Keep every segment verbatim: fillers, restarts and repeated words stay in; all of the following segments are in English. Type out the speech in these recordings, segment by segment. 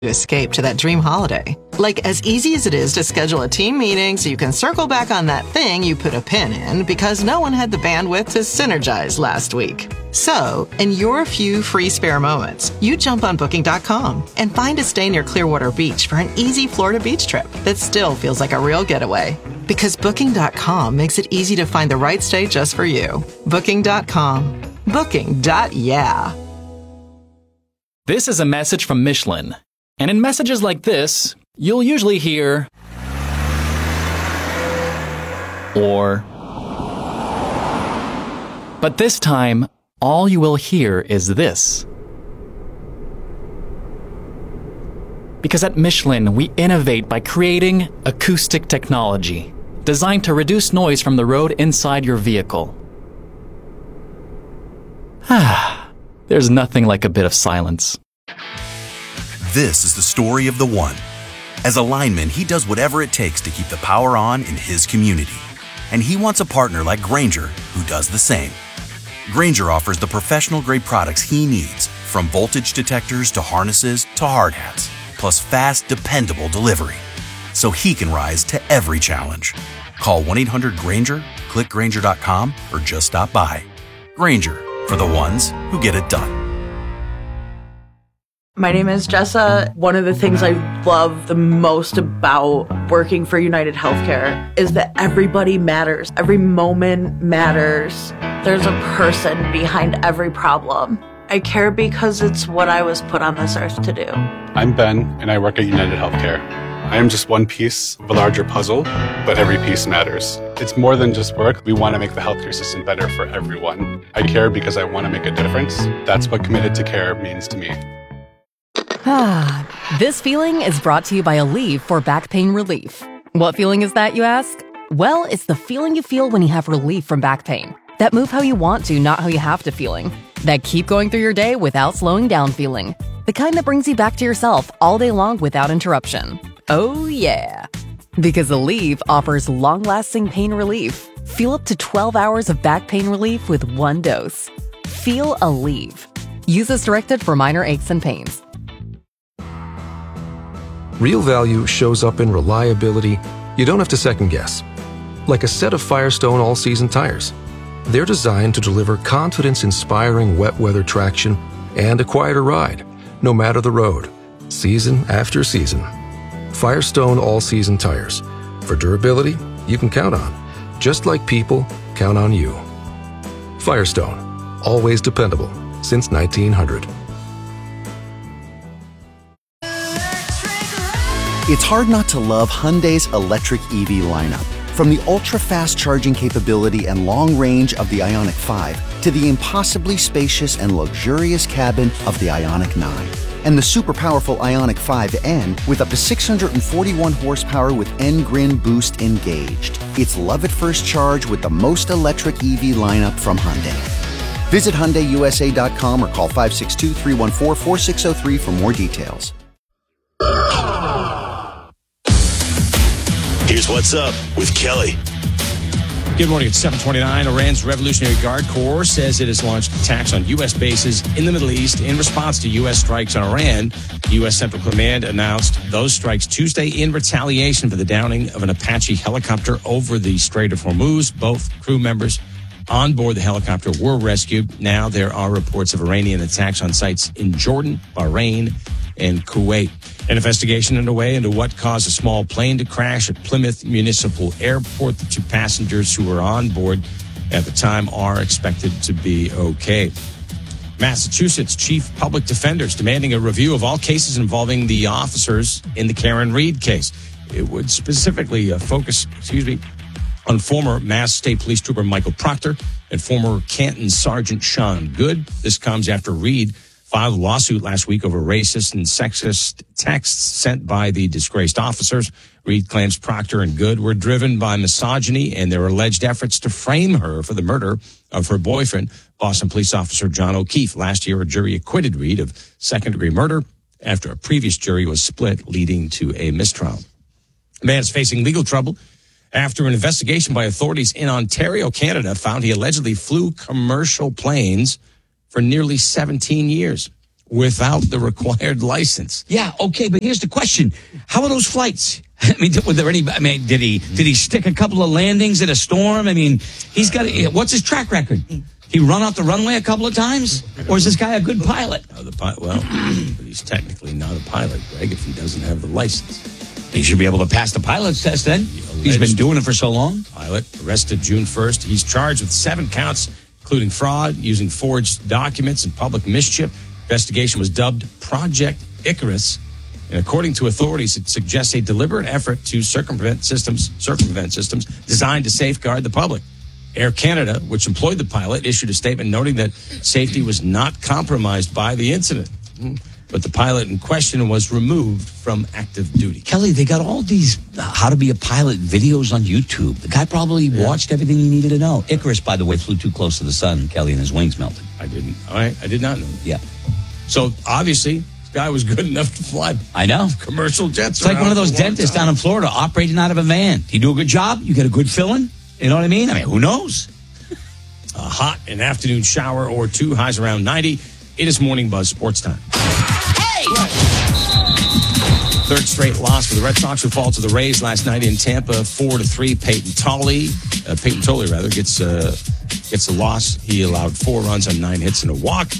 escape to that dream holiday. Like as easy as it is to schedule a team meeting so you can circle back on that thing you put a pin in because no one had the bandwidth to synergize last week. So, in your few free spare moments, you jump on Booking dot com and find a stay near Clearwater Beach for an easy Florida beach trip that still feels like a real getaway. Because Booking dot com makes it easy to find the right stay just for you. Booking dot com. Booking. Yeah. This is a message from Michelin. And in messages like this, you'll usually hear, or, but this time, all you will hear is this. Because at Michelin, we innovate by creating acoustic technology designed to reduce noise from the road inside your vehicle. Ah, there's nothing like a bit of silence. This is the story of the one. As a lineman, he does whatever it takes to keep the power on in his community. And he wants a partner like Grainger who does the same. Grainger offers the professional-grade products he needs, from voltage detectors to harnesses to hard hats, plus fast, dependable delivery, so he can rise to every challenge. Call one eight hundred Grainger, click Grainger dot com, or just stop by. Grainger, for the ones who get it done. My name is Jessa. One of the things I love the most about working for United Healthcare is that everybody matters. Every moment matters. There's a person behind every problem. I care because it's what I was put on this earth to do. I'm Ben, and I work at United Healthcare. I am just one piece of a larger puzzle, but every piece matters. It's more than just work. We want to make the healthcare system better for everyone. I care because I want to make a difference. That's what committed to care means to me. Ah, this feeling is brought to you by Aleve for back pain relief. What feeling is that, you ask? Well, it's the feeling you feel when you have relief from back pain. That move how you want to, not how you have to feeling. That keep going through your day without slowing down feeling. The kind that brings you back to yourself all day long without interruption. Oh yeah. Because Aleve offers long-lasting pain relief. Feel up to twelve hours of back pain relief with one dose. Feel Aleve. Use as directed for minor aches and pains. Real value shows up in reliability you don't have to second guess. Like a set of Firestone all-season tires. They're designed to deliver confidence-inspiring wet weather traction and a quieter ride, no matter the road, season after season. Firestone all-season tires. For durability you can count on, just like people count on you. Firestone, always dependable since nineteen hundred. It's hard not to love Hyundai's electric E V lineup. From the ultra-fast charging capability and long range of the Ioniq five to the impossibly spacious and luxurious cabin of the Ioniq nine. And the super powerful Ioniq five N with up to six hundred forty-one horsepower with N-Grin Boost engaged. It's love at first charge with the most electric E V lineup from Hyundai. Visit Hyundai U S A dot com or call five six two, three one four, four six zero three for more details. Here's What's Up with Kelly. Good morning. It's seven twenty-nine. Iran's Revolutionary Guard Corps says it has launched attacks on U S bases in the Middle East in response to U S strikes on Iran. U S Central Command announced those strikes Tuesday in retaliation for the downing of an Apache helicopter over the Strait of Hormuz. Both crew members on board the helicopter were rescued. Now there are reports of Iranian attacks on sites in Jordan, Bahrain, and Kuwait. An investigation underway into what caused a small plane to crash at Plymouth Municipal Airport. The two passengers who were on board at the time are expected to be okay. Massachusetts chief public defenders demanding a review of all cases involving the officers in the Karen Reed case. It would specifically uh, focus, excuse me, on former Mass State Police Trooper Michael Proctor and former Canton Sergeant Sean Good. This comes after Reed filed a lawsuit last week over racist and sexist texts sent by the disgraced officers. Reed claims Proctor and Good were driven by misogyny and their alleged efforts to frame her for the murder of her boyfriend, Boston police officer John O'Keefe. Last year, a jury acquitted Reed of second-degree murder after a previous jury was split, leading to a mistrial. A man is facing legal trouble after an investigation by authorities in Ontario, Canada, found he allegedly flew commercial planes for nearly seventeen years. without the required license. Yeah, okay, but here's the question. How are those flights? I mean, were there any, I mean, did he, did he stick a couple of landings in a storm? I mean, he's got, what's his track record? He run off the runway a couple of times? Or is this guy a good pilot? Uh, the pi- well, but he's technically not a pilot, Greg, if he doesn't have the license. He should be able to pass the pilot's test then. He's been doing it for so long. Pilot arrested June first. He's charged with seven counts, including fraud, using forged documents, and public mischief. Investigation was dubbed Project Icarus. And according to authorities, it suggests a deliberate effort to circumvent systems, circumvent systems designed to safeguard the public. Air Canada, which employed the pilot, issued a statement noting that safety was not compromised by the incident. But the pilot in question was removed from active duty. Kelly, they got all these uh, how to be a pilot videos on YouTube. The guy probably yeah. watched everything he needed to know. Icarus, by the way, flew too close to the sun, Kelly, and his wings melted. I didn't. All right, I did not know. Yeah. So obviously, this guy was good enough to fly. I know. Commercial jets. It's like one of those dentists down in Florida operating out of a van. You do a good job, you get a good filling. You know what I mean? I mean, who knows? A hot an afternoon shower or two, highs around ninety. It is Morning Buzz Sports Time. Hey! Third straight loss for the Red Sox, who fall to the Rays last night in Tampa, four to three. Peyton Tolley, uh, Peyton Tolley rather, gets uh, gets a loss. He allowed four runs on nine hits and a walk.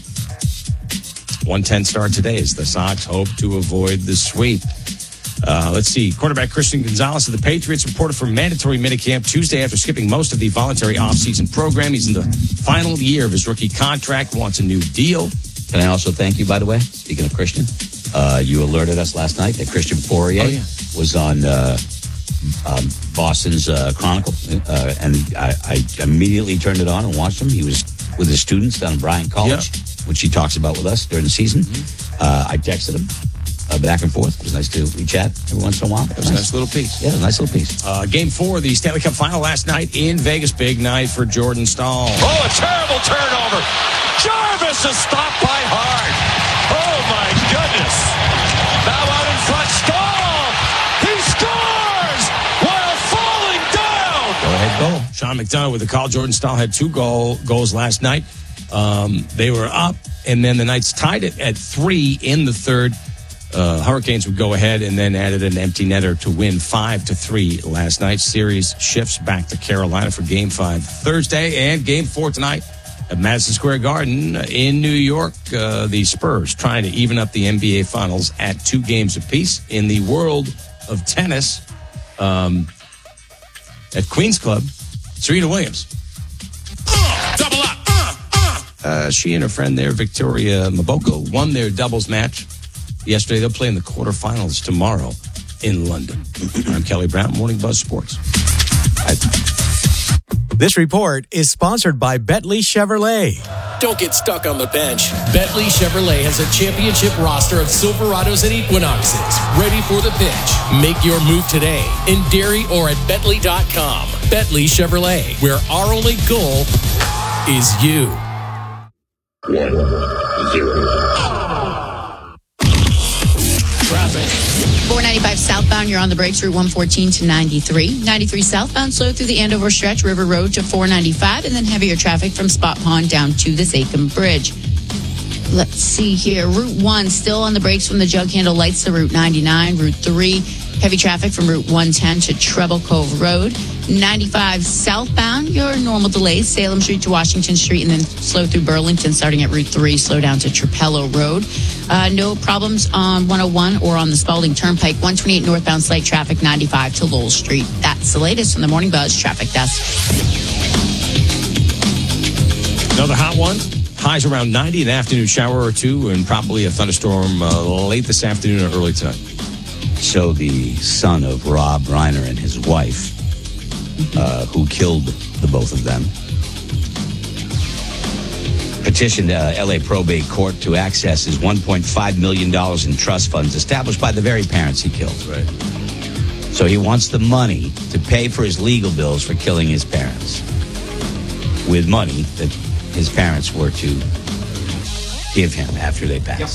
one ten start today as the Sox hope to avoid the sweep. Uh, let's see. Quarterback Christian Gonzalez of the Patriots reported for mandatory minicamp Tuesday after skipping most of the voluntary offseason program. He's in the final year of his rookie contract, wants a new deal. Can I also thank you, by the way, speaking of Christian, uh, you alerted us last night that Christian Poirier oh, yeah. was on uh, um, Boston's uh, Chronicle, uh, and I, I immediately turned it on and watched him. He was with his students down at Bryant College, yeah. which he talks about with us during the season. Mm-hmm. Uh, I texted him. Uh, back and forth. It was nice to we chat every once in a while. It was nice. a nice little piece. Yeah, a nice little piece. Uh, game four of the Stanley Cup Final last night in Vegas. Big night for Jordan Staal. Oh, a terrible turnover. Jarvis is stopped by Hart. Oh, my goodness. Now out in front, Staal. He scores while falling down. Go ahead, goal. Sean McDonough with the call. Jordan Staal had two goal goals last night. Um, they were up, and then the Knights tied it at three in the third. Uh, Hurricanes would go ahead and then added an empty netter to win five to three last night. Series shifts back to Carolina for game five Thursday and game four tonight at Madison Square Garden in New York. Uh, the Spurs trying to even up the N B A Finals at two games apiece. In the world of tennis, um, at Queens Club, Serena Williams. Uh, double up. Uh, uh. Uh, she and her friend there, Victoria Mboko, won their doubles match yesterday. They'll play in the quarterfinals tomorrow in London. I'm Kelly Brown, Morning Buzz Sports. I- This report is sponsored by Bentley Chevrolet. Don't get stuck on the bench. Bentley Chevrolet has a championship roster of Silverados and Equinoxes ready for the pitch. Make your move today in Derry or at Bentley dot com. Bentley Chevrolet, where our only goal is you. One, zero. Traffic. four ninety-five southbound, you're on the brakes, Route one fourteen to ninety-three. ninety-three southbound, slow through the Andover stretch, River Road to four ninety-five, and then heavier traffic from Spot Pond down to the Sachem Bridge. Let's see here. Route one, still on the brakes from the Jug Handle Lights to Route ninety-nine. Route three, heavy traffic from Route one ten to Treble Cove Road. ninety-five southbound, your normal delays, Salem Street to Washington Street, and then slow through Burlington starting at Route three, slow down to Trapello Road. Uh, no problems on one oh one or on the Spalding Turnpike. one twenty-eight northbound, slight traffic, ninety-five to Lowell Street. That's the latest from the Morning Buzz Traffic Desk. Another hot one. Highs around ninety, an afternoon shower or two, and probably a thunderstorm uh, late this afternoon or early tonight. So the son of Rob Reiner and his wife, uh, who killed the both of them, petitioned uh, L A probate court to access his one point five million dollars in trust funds established by the very parents he killed. Right. So he wants the money to pay for his legal bills for killing his parents, with money that his parents were to give him after they passed.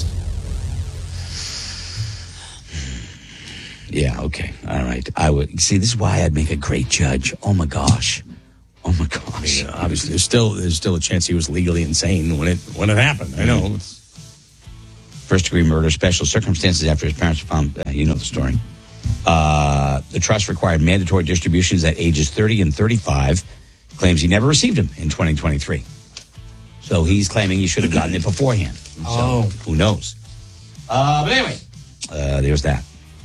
Yep. Yeah, okay. All right. I would see, this is why I'd make a great judge. Oh my gosh. Oh my gosh. I mean, obviously there's still there's still a chance he was legally insane when it when it happened. I know. first-degree murder, special circumstances after his parents were found. Uh, you know the story. Uh, the trust required mandatory distributions at ages thirty and thirty-five. Claims he never received them in twenty twenty-three. So he's claiming he should have gotten it beforehand. So Oh. who knows? Uh, but anyway, uh, there's that.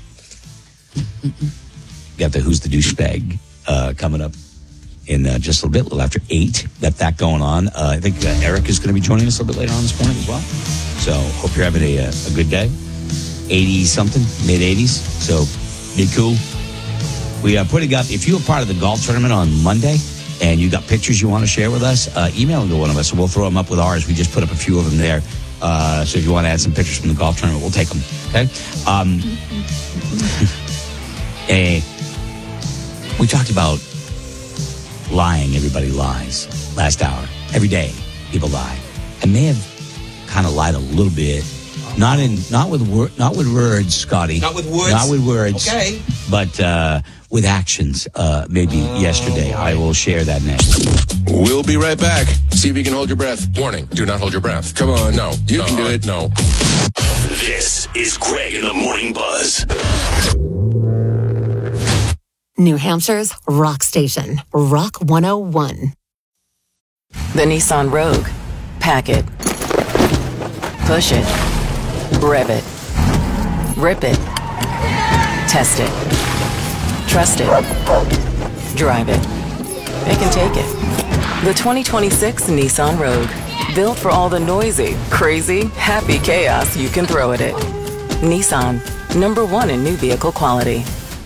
Got the Who's the Douchebag uh, coming up in uh, just a little bit, a little after eight. Got that going on. Uh, I think uh, Eric is going to be joining us a little bit later on this morning as well. So hope you're having a, a good day. eighty-something, mid-eighties. So be cool. We are putting up, if you were part of the golf tournament on Monday and you got pictures you want to share with us, uh, email them to one of us and we'll throw them up with ours. We just put up a few of them there. Uh, so if you want to add some pictures from the golf tournament, we'll take them. Okay? Um, and we talked about lying. Everybody lies. Last hour. Every day, people lie. I may have kind of lied a little bit. Not in, not with wor- not with words, Scotty. Not with words? Not with words. Okay. But uh, with actions. Uh, maybe Oh, yesterday. I will share that next. We'll be right back. See if you can hold your breath. Warning, do not hold your breath. Come on. No. You can do it. No. This is Greg in the Morning Buzz. New Hampshire's rock station, Rock one oh one. The Nissan Rogue. Pack it. Push it. Rev it. Rip it. Test it. Trust it. Drive it. They can take it. The twenty twenty-six Nissan Rogue. Built for all the noisy, crazy, happy chaos you can throw at it. Nissan. Number one in new vehicle quality.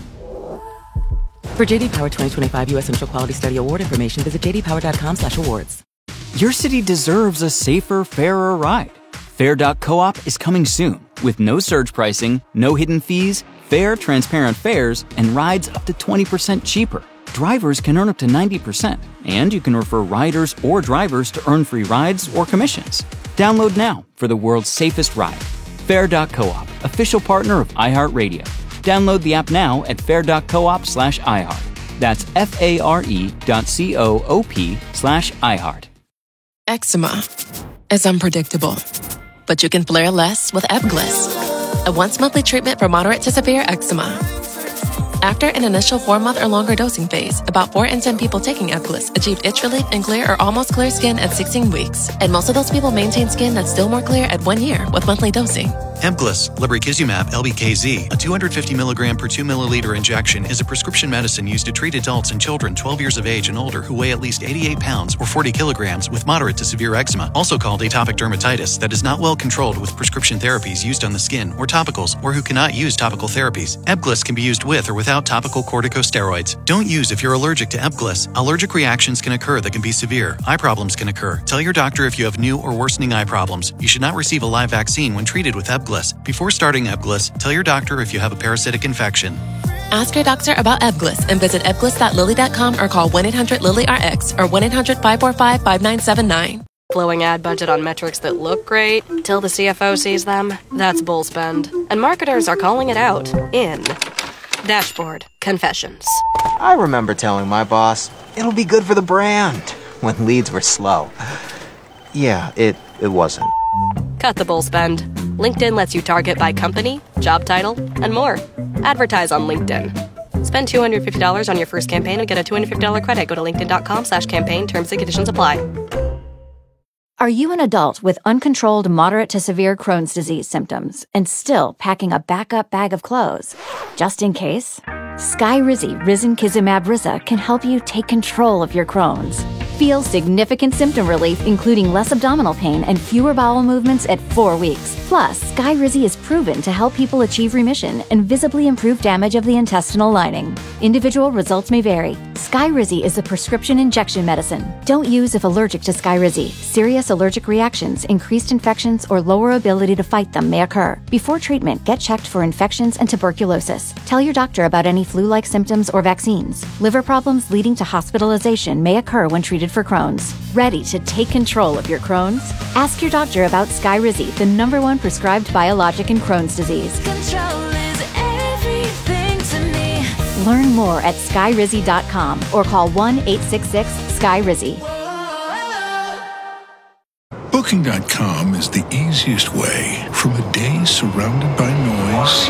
For J D Power twenty twenty-five U S Central Quality Study Award information, visit j d power dot com slash awards. Your city deserves a safer, fairer ride. Fair dot coop is coming soon with no surge pricing, no hidden fees, fair, transparent fares, and rides up to twenty percent cheaper. Drivers can earn up to ninety percent, and you can refer riders or drivers to earn free rides or commissions. Download now for the world's safest ride. Fair dot coop, official partner of iHeartRadio. Download the app now at fair dot coop slash iHeart. That's F-A-R-E dot C-O-O-P slash iHeart. Eczema is unpredictable, but you can flare less with Ebglyss, a once-monthly treatment for moderate to severe eczema. After an initial four-month or longer dosing phase, about four in ten people taking Ebglyss achieved itch relief and clear or almost clear skin at sixteen weeks, and most of those people maintain skin that's still more clear at one year with monthly dosing. Ebglyss, lebrikizumab L B K Z, a two hundred fifty milligram per two milliliter injection, is a prescription medicine used to treat adults and children twelve years of age and older who weigh at least eighty-eight pounds or forty kilograms with moderate to severe eczema, also called atopic dermatitis, that is not well controlled with prescription therapies used on the skin or topicals, or who cannot use topical therapies. Ebglyss can be used with or without topical corticosteroids. Don't use if you're allergic to Ebglyss. Allergic reactions can occur that can be severe. Eye problems can occur. Tell your doctor if you have new or worsening eye problems. You should not receive a live vaccine when treated with Ebglyss. Before starting Ebglyss, tell your doctor if you have a parasitic infection. Ask your doctor about Ebglyss and visit ebglyss dot lilly dot com or call one eight hundred lilly R X or one eight hundred five four five five nine seven nine. Blowing ad budget on metrics that look great till the C F O sees them, that's bull spend. And marketers are calling it out in Dashboard Confessions. I remember telling my boss, it'll be good for the brand, when leads were slow. Yeah, it, it wasn't. Cut the bull spend. LinkedIn lets you target by company, job title, and more. Advertise on LinkedIn. Spend two hundred fifty dollars on your first campaign and get a two hundred fifty dollars credit. Go to linkedin dot com slash campaign. Terms and conditions apply. Are you an adult with uncontrolled moderate to severe Crohn's disease symptoms and still packing a backup bag of clothes? Just in case? Skyrizi Risankizumab Riza can help you take control of your Crohn's. Feel significant symptom relief, including less abdominal pain and fewer bowel movements at four weeks. Plus, Skyrizi is proven to help people achieve remission and visibly improve damage of the intestinal lining. Individual results may vary. Skyrizi is a prescription injection medicine. Don't use if allergic to Skyrizi. Serious allergic reactions, increased infections, or lower ability to fight them may occur. Before treatment, get checked for infections and tuberculosis. Tell your doctor about any flu-like symptoms or vaccines. Liver problems leading to hospitalization may occur when treated for Crohn's. Ready to take control of your Crohn's? Ask your doctor about Skyrizi, the number one prescribed biologic in Crohn's disease. Control is everything to me. Learn more at skyrizi dot com or call one eight six six, S K Y R I Z I. Book Booking dot com is the easiest way from a day surrounded by noise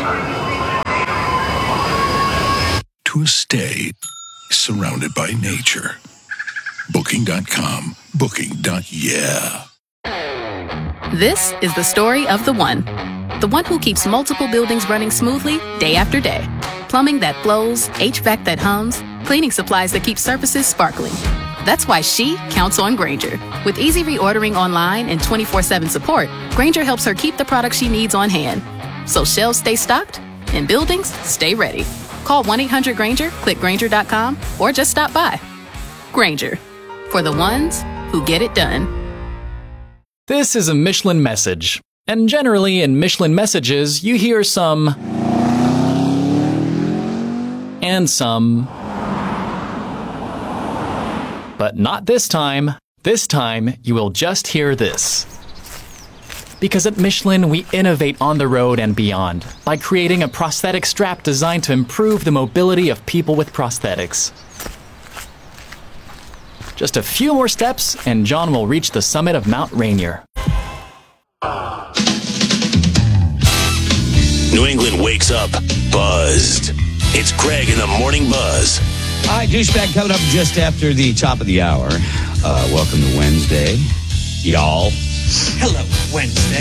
to a stay surrounded by nature. Booking dot com. Booking. Yeah. This is the story of the one. The one who keeps multiple buildings running smoothly day after day. Plumbing that flows, H V A C that hums, cleaning supplies that keep surfaces sparkling. That's why she counts on Grainger. With easy reordering online and twenty-four seven support, Grainger helps her keep the products she needs on hand. So shelves stay stocked and buildings stay ready. Call one eight hundred Grainger, click Grainger dot com, or just stop by. Grainger, for the ones who get it done. This is a Michelin message. And generally in Michelin messages, you hear some... and some... But not this time. This time, you will just hear this. Because at Michelin, we innovate on the road and beyond by creating a prosthetic strap designed to improve the mobility of people with prosthetics. Just a few more steps, and John will reach the summit of Mount Rainier. New England wakes up buzzed. It's Greg in the Morning Buzz. All right, douchebag coming up just after the top of the hour. Uh, welcome to Wednesday, y'all. Hello, Wednesday.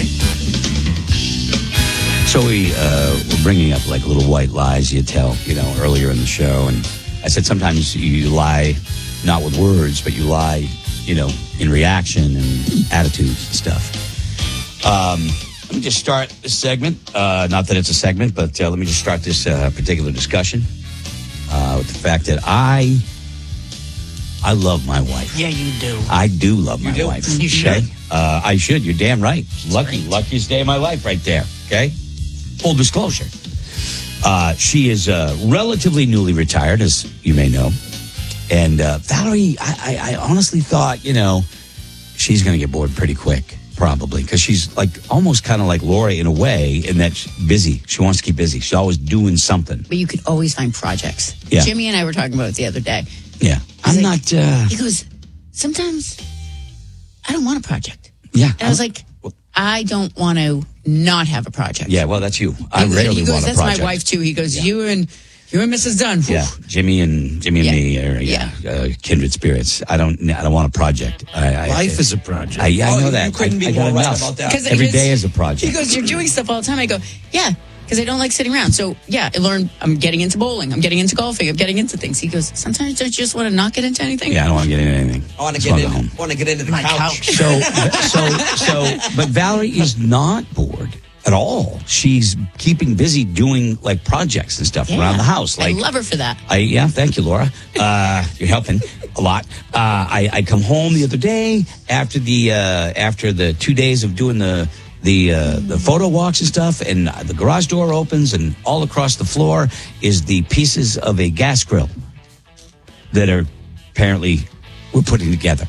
So we uh, were bringing up like little white lies you tell, you know, earlier in the show. And I said sometimes you lie not with words, but you lie, you know, in reaction and attitudes and stuff. Um, let me just start this segment. Uh, not that it's a segment, but uh, let me just start this uh, particular discussion. Uh, with the fact that I, I love my wife. Yeah, you do. I do love You my do? wife. You should. Okay? Uh, I should. You're damn right. Lucky, luckiest day of my life right there. Okay? Full disclosure. Uh, she is uh, relatively newly retired, as you may know. And uh, Valerie, I, I, I honestly thought, you know, she's going to get bored pretty quick, probably, because she's like almost kind of like Laura in a way, in that she's busy. She wants to keep busy. She's always doing something. But you could always find projects. Yeah. Jimmy and I were talking about it the other day. Yeah. I'm like, not... Uh, he goes, sometimes I don't want a project. Yeah. And I was like, I don't want to not have a project. Yeah, well, that's you. I He- rarely he goes, want a that's project. my wife, too. He goes, you and you and Missus Dunn. whew. Yeah, Jimmy and Jimmy and Yeah. me are yeah, Uh, kindred spirits. I don't I don't want a project. I, I, Life I, is a project. I, yeah, I Oh, know you that. couldn't I, be I got more right enough. about that. 'Cause Every he day goes- is a project. He goes, you're doing stuff all the time. I go, yeah, because I don't like sitting around. So, yeah, I learned I'm getting into bowling. I'm getting into golfing. I'm getting into things. He goes, sometimes don't you just want to not get into anything? Yeah, I don't want to get into anything. I want to Just get wanna go in. home. Want to get into the My couch. couch. So, so, so, but Valerie is not bored at all. She's keeping busy doing like projects and stuff Yeah. around the house. Like, I love her for that. I, yeah, thank you, Laura. Uh, you're helping a lot. Uh, I, I come home the other day after the uh, after the two days of doing the the uh, the photo walks and stuff, and the garage door opens, and all across the floor is the pieces of a gas grill that are apparently we're putting together.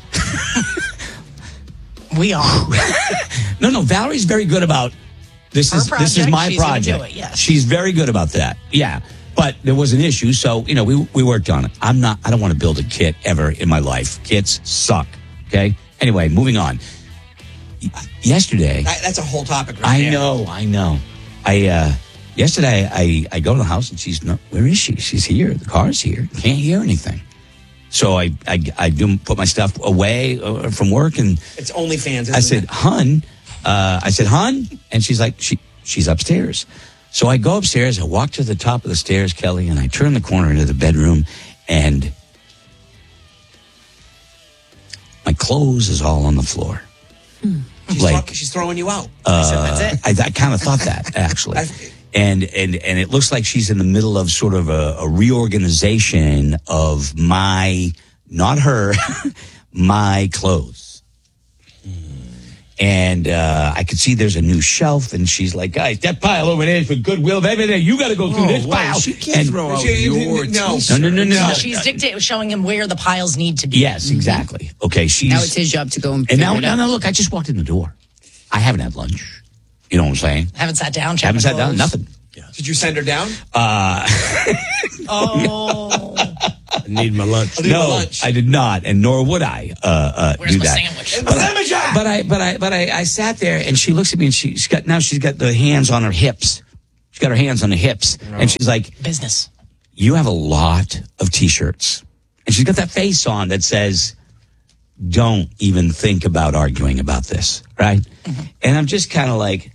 We are. No, no, Valerie's very good about this. Her Is this is project, my she's gonna project? do it, yes. She's very good about that. Yeah, but there was an issue, so you know we we worked on it. I'm not. I don't want to build a kit ever in my life. Kits suck. Okay. Anyway, moving on. Y- Yesterday, That- that's a whole topic right I there. know, I know. I uh yesterday I I go to the house and she's not. Where is she? She's here. The car's here. Can't hear anything. So I I I do put my stuff away uh, from work and. It's OnlyFans, isn't I said, it? "Hun," uh, I said, "Hun," and she's like, "She, she's upstairs." So I go upstairs. I walk to the top of the stairs, Kelly, and I turn the corner into the bedroom, and my clothes is all on the floor. She's, like, throw- she's throwing you out. Uh, I said, that's it. I, I kind of thought that actually, That's- and and and it looks like she's in the middle of sort of a, a reorganization of my, not her, my clothes. And uh, I could see there's a new shelf, and she's like, "Guys, that pile over there is for Goodwill. Baby, there, you got to go through Oh, this wow, pile." she can't And- throw out your no, no, no, no, no. She's dictating, showing him where the piles need to be. Yes, exactly. Okay, she's Now it's his job to go and And figure now, it no, out. no, look, I just walked in the door. I haven't had lunch. You know what I'm saying? Haven't sat down. checked Haven't the sat down. clothes. Nothing. Did you send her down? Uh, Oh. need my lunch. No, I did not, and nor would I uh, uh, Where's do my that. sandwich? But I, but I, but I, but I, I sat there, and she looks at me, and she, she's got now she's got the hands on her hips. She's got her hands on the hips, and she's like, Business. "You have a lot of T-shirts," and she's got that face on that says, "Don't even think about arguing about this," right? Mm-hmm. And I'm just kind of like,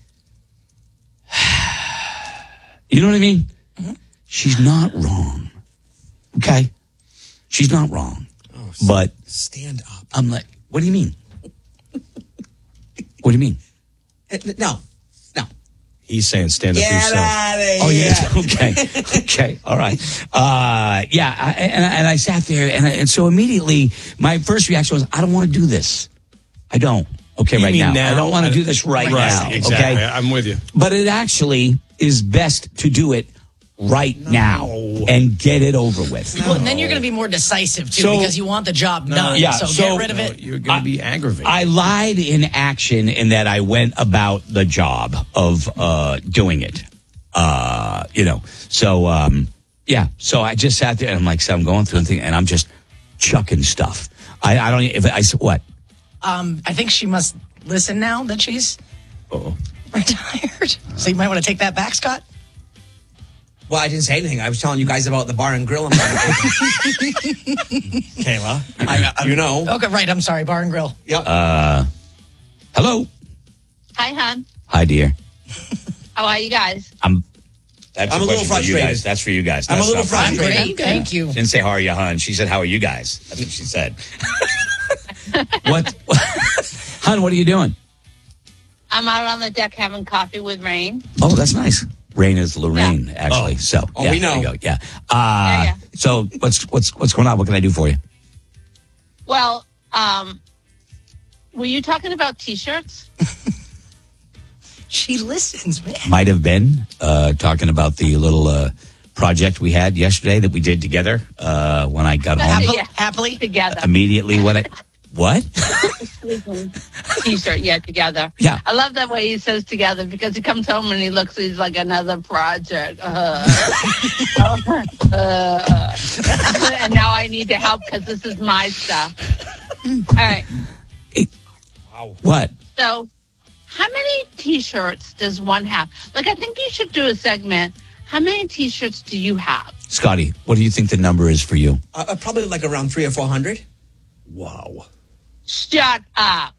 you know what I mean? Mm-hmm. She's not wrong. Okay? She's not wrong. Oh, but stand up. I'm like, what do you mean? What do you mean? Uh, No. No. He's saying stand up Get yourself. out of here. Oh, yeah. Okay. Okay. All right. Uh, yeah. I, and, I- and I sat there, and, I, and so immediately my first reaction was, I don't want to do this. I don't. Okay, You right mean now. now? I don't want to do this right, now. Exactly. Okay. I'm with you. But it actually is best to do it right now and get it over with. Well, and then you're going to be more decisive, too, So- because you want the job done. Yeah, so, so- get rid of it. You're going to be aggravated. I lied in action in that I went about the job of uh, doing it. Uh, you know, so um, yeah. So I just sat there and I'm like, so I'm going through and, thing, and I'm just chucking stuff. I, I don't. If I s- what? Um, I think she must listen now that she's Uh-oh. retired. So you might want to take that back, Scott. Well, I didn't say anything. I was telling you guys about the bar and grill. Kayla, I, I, you know. Okay, right. I'm sorry. Bar and Grill. Yep. Uh, hello. Hi, hon. Hi, dear. How are you guys? I'm. That's I'm a a little question for you frustrated. guys. That's for you guys. I'm a That's little not for me. frustrated. Great. Thank you. She didn't say how are you, hon. She said how are you guys. That's what she said. what, hon? What are you doing? I'm out on the deck having coffee with Rain. Oh, that's nice. Rain is Lorraine, actually. So, Oh, yeah, we know. there you go. Yeah. Uh, Yeah, yeah. So, what's what's what's going on? What can I do for you? Well, um, were you talking about T-shirts? She listens, man. Might have been uh, talking about the little uh, project we had yesterday that we did together uh, when I got home. Yeah, happily together. Immediately when I what? T-shirt, yeah, together. Yeah. I love that way he says together because he comes home and he looks, he's like another project. Uh, uh, and now I need to help because this is my stuff. All right. What? So, how many T-shirts does one have? Like, I think you should do a segment. How many T-shirts do you have? Scotty, what do you think the number is for you? Uh, uh, probably like around three or four hundred. Wow. Shut up.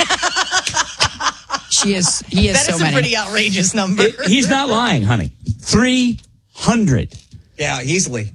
She is. He is That so is a many. pretty outrageous number. It- he's not lying, honey. three hundred. Yeah, easily.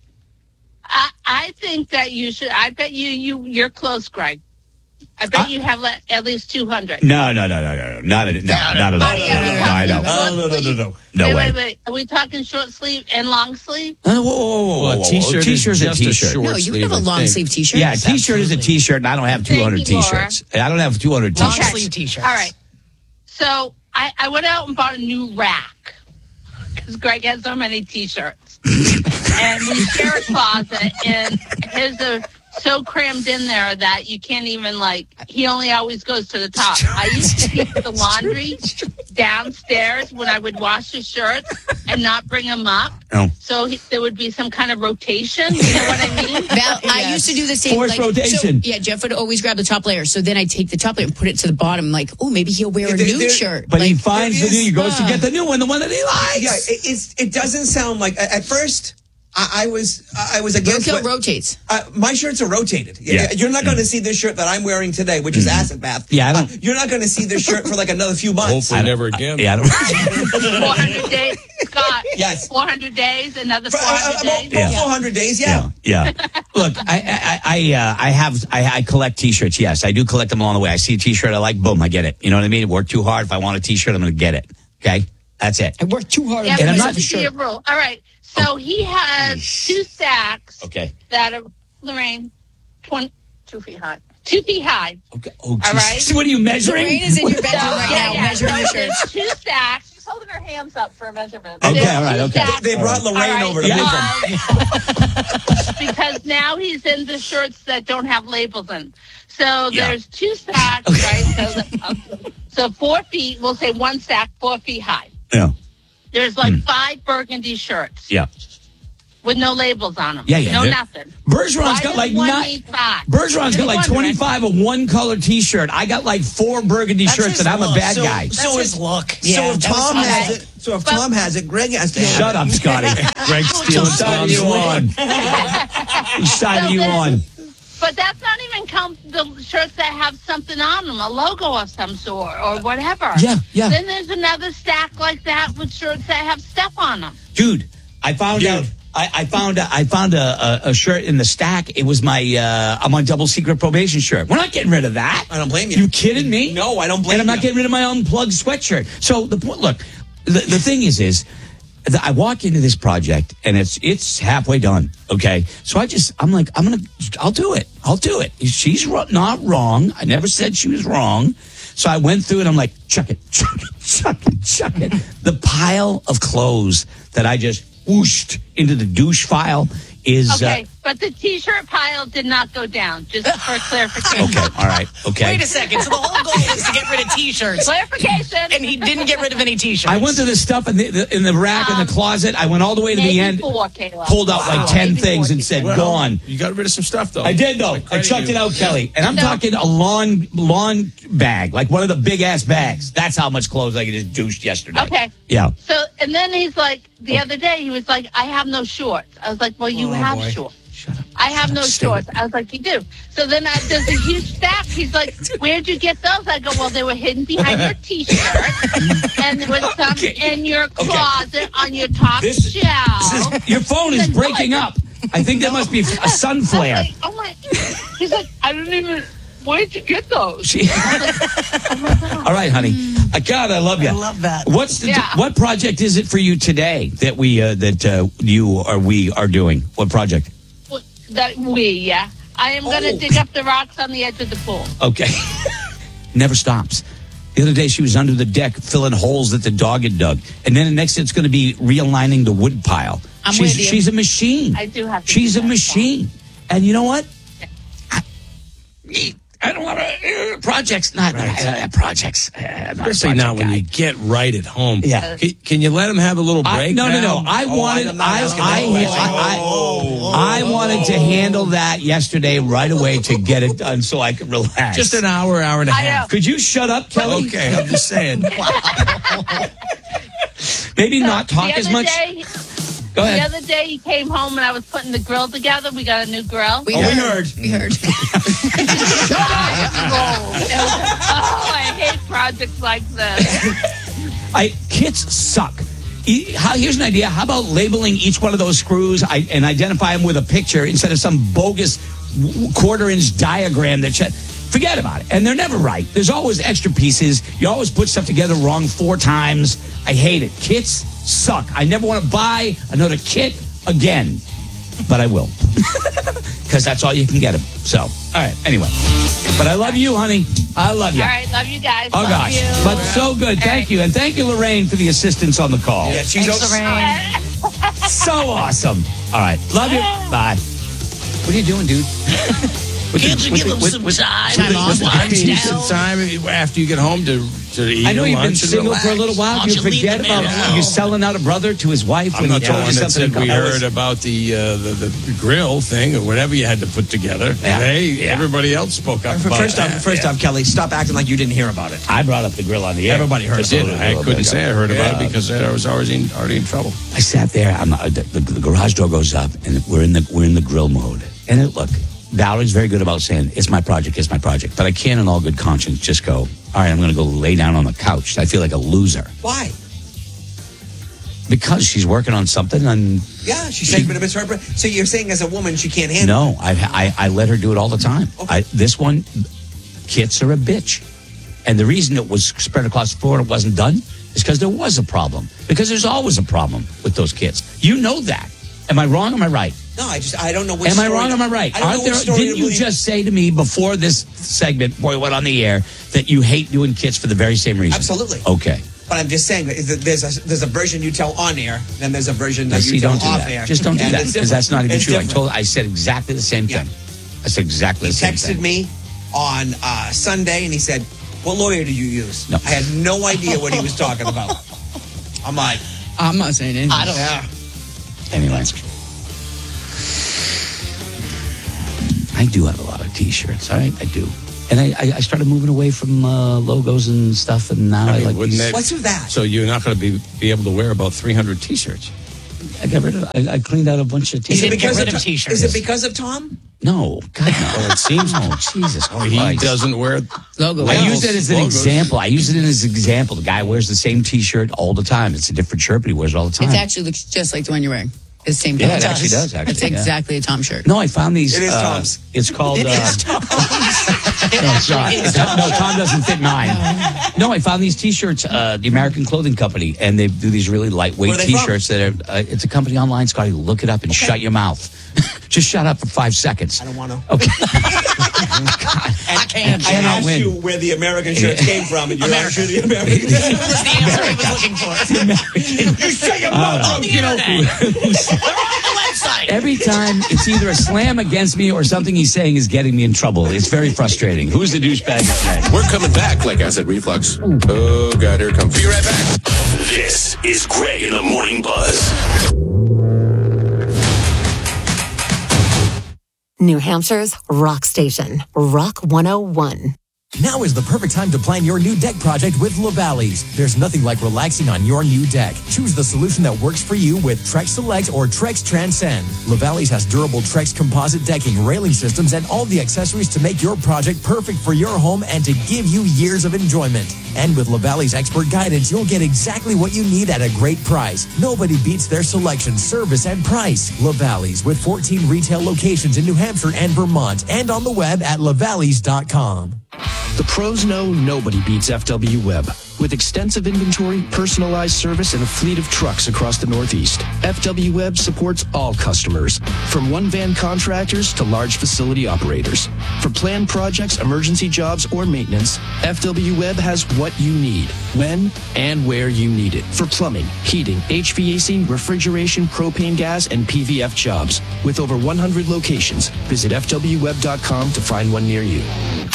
I, I think that you should. I bet you you you're close, Greg. I bet you have le- at least two hundred. No, no, no, no, no, no, not at, no, not at all. Oh, yeah, No, I know. No, no, no, no, no. No wait, way. wait, wait. Are we talking short sleeve and long sleeve? Uh, whoa, whoa, whoa, whoa, Well, whoa, a T-shirt is T-shirt's a just a T-shirt. short No, you can have a sleeve, I long think. sleeve T-shirt. Yeah, a T-shirt is a T-shirt, and I don't have two hundred Thank you, T-shirts. I don't have two hundred Long T-shirts. sleeve T-shirts. All right. So I, I went out and bought a new rack because Greg has so many T-shirts, and we share a closet, and his are so crammed in there that you can't even like. He only always goes to the top. I used to keep the laundry downstairs when I would wash his shirts and not bring them up. Oh. So he, there would be some kind of rotation. You know what I mean? Val, I used to do the same. Forced like, rotation. So, yeah, Jeff would always grab the top layer. So then I take the top layer and put it to the bottom. Like, oh, maybe he'll wear a There- new there- shirt. But like, he finds the there new, he is- goes to get the new one, the one that he likes. Yeah, it, it's, it doesn't sound like. At first, I, I was I was against. Roadkill what- rotates. Uh, my shirts are rotated. Yeah. You're not going to see this shirt that I'm wearing today, which is acid bath. Yeah, I don't- Uh, you're not going to see this shirt for like another few months. Hopefully never again. Yeah, I don't. four hundred days, Scott. Yes. four hundred days, another For, four uh, hundred about, days. about Yeah. four hundred days, yeah. Yeah, yeah. Look, I, I, I, uh, I have, I, I collect T-shirts. Yes, I do collect them along the way. I see a T-shirt I like, boom, I get it. You know what I mean? Work too hard. If I want a T-shirt, I'm going to get it. Okay, that's it. I work too hard. Yeah, on but I'm getting not- this myself a is shirt. your rule. All right. So he has two sacks Okay. that are, Lorraine, twenty, two feet high. Two feet high. Okay. Oh, All right. geez. What are you measuring? Lorraine is in your bedroom So, right yeah, now yeah. measuring your So there's shirts. two sacks. She's holding her hands up for a measurement. Okay, There's all right, two okay. sacks. They brought Lorraine All right. over to Yeah. measure. Because now he's in the shirts that don't have labels in. So Yeah. there's two sacks, right? So, the, so four feet, we'll say one sack, four feet high. Yeah. There's like five burgundy shirts. Yeah. with no labels on them. Yeah, yeah. No they're- nothing. Bergeron's Why got does like one nine. need five? Bergeron's got Just like wondering. twenty-five of one color T-shirt. I got like four burgundy That's shirts, his and I'm a look. bad So- guy. That's his look. So Yeah, if that was Tom his has look. it, so if Tom has it, Greg has to have Shut it. up, Scotty. Greg stealing Whose side are you on? Whose side are you on? But that's not even count the shirts that have something on them, a logo of some sort or whatever. Yeah, yeah. Then there's another stack like that with shirts that have stuff on them. Dude, I found Dude. out. I, I found I found a, a, a shirt in the stack. It was my uh, I'm on double secret probation shirt. We're not getting rid of that. I don't blame you. You kidding me? No, I don't blame And I'm not you. getting rid of my unplugged sweatshirt. So the point, look, the, the thing is, is that I walk into this project and it's it's halfway done. Okay, so I just I'm like I'm gonna I'll do it. I'll do it. She's ro- not wrong. I never said she was wrong. So I went through it. I'm like, chuck it, chuck it, chuck it, chuck it. The pile of clothes that I just whooshed into the douche file is Okay, uh, but the T-shirt pile did not go down, just for clarification. okay. All right. Okay. Wait a second. So the whole goal is to get rid of T-shirts. Clarification. And he didn't get rid of any T-shirts. I went to the stuff in the, the in the rack in the closet. I went all the way to Maybe the end, four, Caleb. pulled out like Wow. ten Maybe things, four, and said, Well, "Gone." You got rid of some stuff, though. I did though. I credit chucked you. it out, Kelly, and I'm No. talking a lawn lawn bag, like one of the big ass bags. That's how much clothes I just douched yesterday. Okay. Yeah. So, and then he's like, the other day, he was like, I have no shorts. I was like, well, you Oh, have boy. shorts. Shut up. I have no Stay shorts. with I was like, you do. So then I, there's a huge stack. He's like, where'd you get those? I go, well, they were hidden behind your T-shirt. And there was some Okay. in your closet on your top This- shelf. This is, your phone is breaking up. I think there must be a sun flare. Like, oh my, he's like, I don't even, where'd you get those? She- All right, honey. Uh, God, I love you. I love that. What's the Yeah. what project is it for you today that we uh, that uh, you or we are doing? What project? That we, yeah. I am going to Oh. dig up the rocks on the edge of the pool. Okay. Never stops. The other day she was under the deck filling holes that the dog had dug, and then the next it's going to be realigning the wood pile. I'm she's with you. she's a machine. I do have to She's do a that. machine, and you know what? I, I don't want to uh, projects. Not uh, projects. Uh, I'm not a Especially project now when guy. you get right at home. Yeah. Can, can you let him have a little break? I, no, no, now? no. I Oh, wanted, I'm not I, asking I, that I, question. I, I wanted to handle that yesterday right away to get it done so I could relax. Just an hour, hour and a I half. know. Could you shut up, Kelly? Okay, I'm just saying. Maybe not talk the as other much. Day, Go the ahead. other day he came home and I was putting the grill together. We got a new grill. We Oh, we heard. heard. We heard. Oh, I hate projects like this. I kits suck. E- How, here's an idea. How about labeling each one of those screws I, and identify them with a picture instead of some bogus w- quarter-inch diagram that. Sh- Forget about it. And they're never right. There's always extra pieces. You always put stuff together wrong four times. I hate it. Kits suck. I never want to buy another kit again. But I will. Because that's all you can get them. So, all right. Anyway. But I love you, honey. I love you. All right, love you guys. Oh, Love gosh. you. But so good. Thank right. you. And thank you, Lorraine, for the assistance on the call. Yeah, she's Thanks, Lorraine. So awesome. All right. Love you. Bye. What are you doing, dude? With Can't the- you with give the- them with- some with- time? with the- Time with the- off, Give you down. some time after you get home to, to eat I know your you've been lunch and single relax. for a little while. Why Do you don't you leave forget the man about alone? you selling out a brother to his wife I'm when not he the told one you that something? said we that heard was- about the, uh, the the grill thing or whatever you had to put together. Yeah. Hey, Yeah. everybody else spoke up about First it. off, first off, Kelly, stop acting like you didn't hear about it. I brought up the grill on the air. Everybody heard I did. about it. I couldn't say I heard about Yeah. it because I was already in, already in trouble. I sat there. I'm uh, the, the, the garage door goes up, and we're in the we're in the grill mode. And it, look, Valerie's very good about saying it's my project, it's my project. But I can't, in all good conscience, just go. All right, I'm going to go lay down on the couch. I feel like a loser Why? because she's working on something. And Yeah, she's saying, but it's her. So you're saying as a woman she can't handle it? no, I, I I let her do it all the time. I, this one, kits are a bitch, and the reason it was spread across the floor and it wasn't done is because there was a problem. Because there's always a problem with those kits. You know that. Am I wrong? Or am I right? No, I just I don't know which Am I story wrong? to- Or am I right? I don't Aren't know there, which story didn't to you believe. just say to me before this segment, before we went on the air, that you hate doing kits for the very same reason? Absolutely. Okay. But I'm just saying that there's a there's a version you tell on air, then there's a version Now, that see, you tell don't do off that. air. Just don't do And that it's because that's not even It's true. I different. told, I said exactly the same Yeah. thing. I said exactly He the same texted thing. me on uh, Sunday and he said, "What lawyer do you use?" No. I had no idea what he was talking about. I'm like, I'm not saying anything. I don't. yeah. Anyway, I do have a lot of T-shirts. All right, I do. And I, I, I started moving away from uh, logos and stuff, and now I, I mean, like these. that, What's with that? So you're not going to be be able to wear about three hundred T-shirts. I got rid of. I, I cleaned out a bunch of Is T-shirts. it because rid of, of T-shirts. Is it because of Tom? No, God, no. Well, it seems no. Jesus Christ. He doesn't wear Logo. I use it as an logos. example. I use it as an example. The guy wears the same T-shirt all the time. It's a different shirt, but he wears it all the time. It actually looks just like the one you're wearing. It's the same Yeah, color. it actually does, actually, It's yeah. exactly a Tom shirt. No, I found these. It is uh, Tom's. It's called. It uh, is Tom's. No, it's not. It's not. No, Tom doesn't fit mine. No, I found these T-shirts, uh, the American Clothing Company, and they do these really lightweight Where are they T-shirts that are. Uh, it's a company online, Scotty. Look it up and shut your mouth. Just shut up for five seconds. I don't want to. Okay. I can't. I cannot asked win. you where the American shirts came from, and you're America. actually the American. That was the answer he was looking for. You shut your Uh, mouth. On the internet. They're on the website. Every time it's either a slam against me or something he's saying is getting me in trouble. It's very frustrating. Who's the douchebag today? We're coming back like acid reflux. Oh, God, here it comes. Be right back. This is Greg in the Morning Buzz. New Hampshire's rock station, Rock one oh one. Now is the perfect time to plan your new deck project with Lavalley's. There's nothing like relaxing on your new deck. Choose the solution that works for you with Trex Select or Trex Transcend. Lavalley's has durable Trex composite decking, railing systems, and all the accessories to make your project perfect for your home and to give you years of enjoyment. And with Lavalley's expert guidance, you'll get exactly what you need at a great price. Nobody beats their selection, service, and price. Lavalley's with fourteen retail locations in New Hampshire and Vermont, and on the web at lavalleys dot com. The pros know nobody beats F W Web. With extensive inventory, personalized service, and a fleet of trucks across the Northeast, F W Web supports all customers, from one-van contractors to large facility operators. For planned projects, emergency jobs, or maintenance, F W Web has what you need, when and where you need it. For plumbing, heating, H V A C, refrigeration, propane gas, and P V F jobs. With over one hundred locations, visit F W web dot com to find one near you.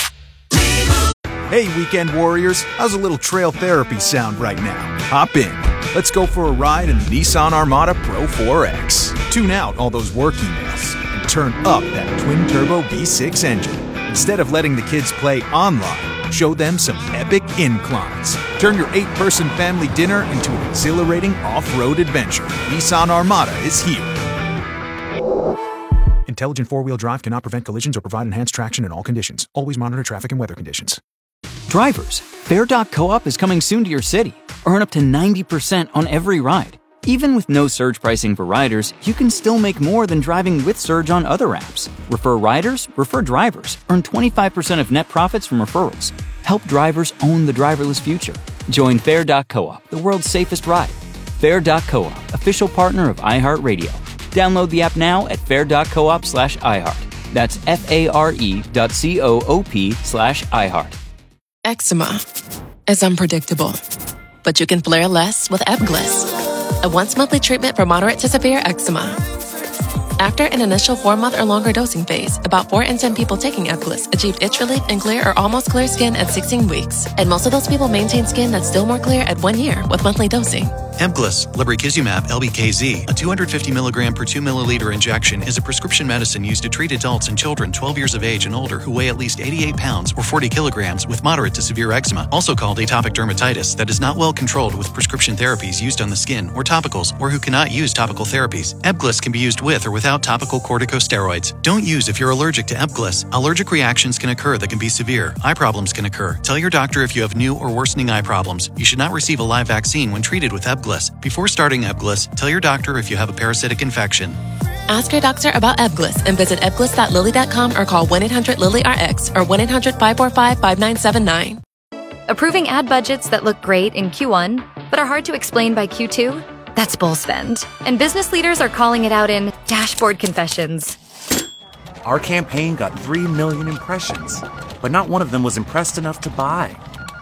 Hey, weekend warriors, how's a little trail therapy sound right now? Hop in. Let's go for a ride in the Nissan Armada Pro four X. Tune out all those work emails and turn up that twin-turbo V six engine. Instead of letting the kids play online, show them some epic inclines. Turn your eight-person family dinner into an exhilarating off-road adventure. Nissan Armada is here. Intelligent four-wheel drive cannot prevent collisions or provide enhanced traction in all conditions. Always monitor traffic and weather conditions. Drivers, Fair dot co-op is coming soon to your city. Earn up to ninety percent on every ride. Even with no surge pricing for riders, you can still make more than driving with Surge on other apps. Refer riders, refer drivers. Earn twenty-five percent of net profits from referrals. Help drivers own the driverless future. Join Fair dot co-op, the world's safest ride. Fair dot co-op, official partner of iHeartRadio. Download the app now at fair dot coop slash iHeart. That's F-A-R-E dot C-O-O-P slash iHeart. Eczema is unpredictable, but you can flare less with Ebglyss, a once-monthly treatment for moderate to severe eczema. After an initial four-month or longer dosing phase, about four in ten people taking Ebglyss achieved itch relief and clear or almost clear skin at sixteen weeks, and most of those people maintain skin that's still more clear at one year with monthly dosing. Ebglyss, lebrikizumab L B K Z, a two hundred fifty milligram per two milliliter injection, is a prescription medicine used to treat adults and children twelve years of age and older who weigh at least eighty-eight pounds or forty kilograms with moderate to severe eczema, also called atopic dermatitis, that is not well controlled with prescription therapies used on the skin or topicals, or who cannot use topical therapies. Ebglyss can be used with or without topical corticosteroids. Don't use if you're allergic to Ebglyss. Allergic reactions can occur that can be severe. Eye problems can occur. Tell your doctor if you have new or worsening eye problems. You should not receive a live vaccine when treated with Ebglyss. Before starting Ebglyss, tell your doctor if you have a parasitic infection. Ask your doctor about Ebglyss and visit ebglyss dot lilly dot com or call one eight hundred lilly R X or one eight hundred five four five five nine seven nine. Approving ad budgets that look great in Q one, but are hard to explain by Q two? That's bull spend. And business leaders are calling it out in dashboard confessions. Our campaign got three million impressions, but not one of them was impressed enough to buy.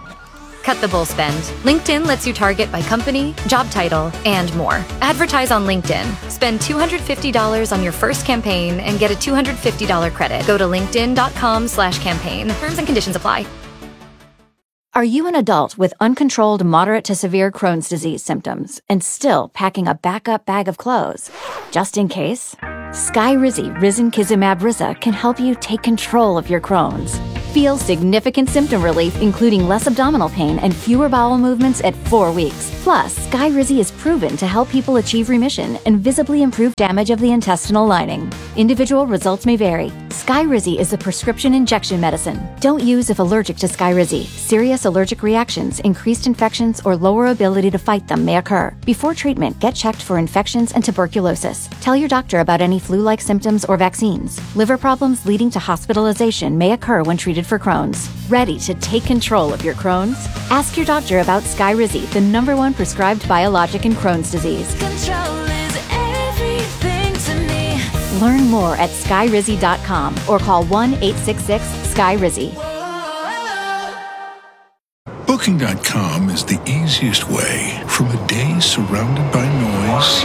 Cut the bull spend. LinkedIn lets you target by company, job title, and more. Advertise on LinkedIn. Spend two hundred fifty dollars on your first campaign and get a two hundred fifty dollars credit. Go to linkedin dot com slash campaign. Terms and conditions apply. Are you an adult with uncontrolled moderate to severe Crohn's disease symptoms and still packing a backup bag of clothes just in case? Skyrizi Risankizumab Risa can help you take control of your Crohn's. Feel significant symptom relief, including less abdominal pain and fewer bowel movements at four weeks. Plus, Skyrizi is proven to help people achieve remission and visibly improve damage of the intestinal lining. Individual results may vary. Skyrizi is a prescription injection medicine. Don't use if allergic to Skyrizi. Serious allergic reactions, increased infections, or lower ability to fight them may occur. Before treatment, get checked for infections and tuberculosis. Tell your doctor about any flu-like symptoms or vaccines. Liver problems leading to hospitalization may occur when treated for Crohn's. Ready to take control of your Crohn's? Ask your doctor about Skyrizi, the number one prescribed biologic in Crohn's disease. Control is everything to me. Learn more at skyrizi dot com or call one eight six six Skyrizi. Booking dot com is the easiest way from a day surrounded by noise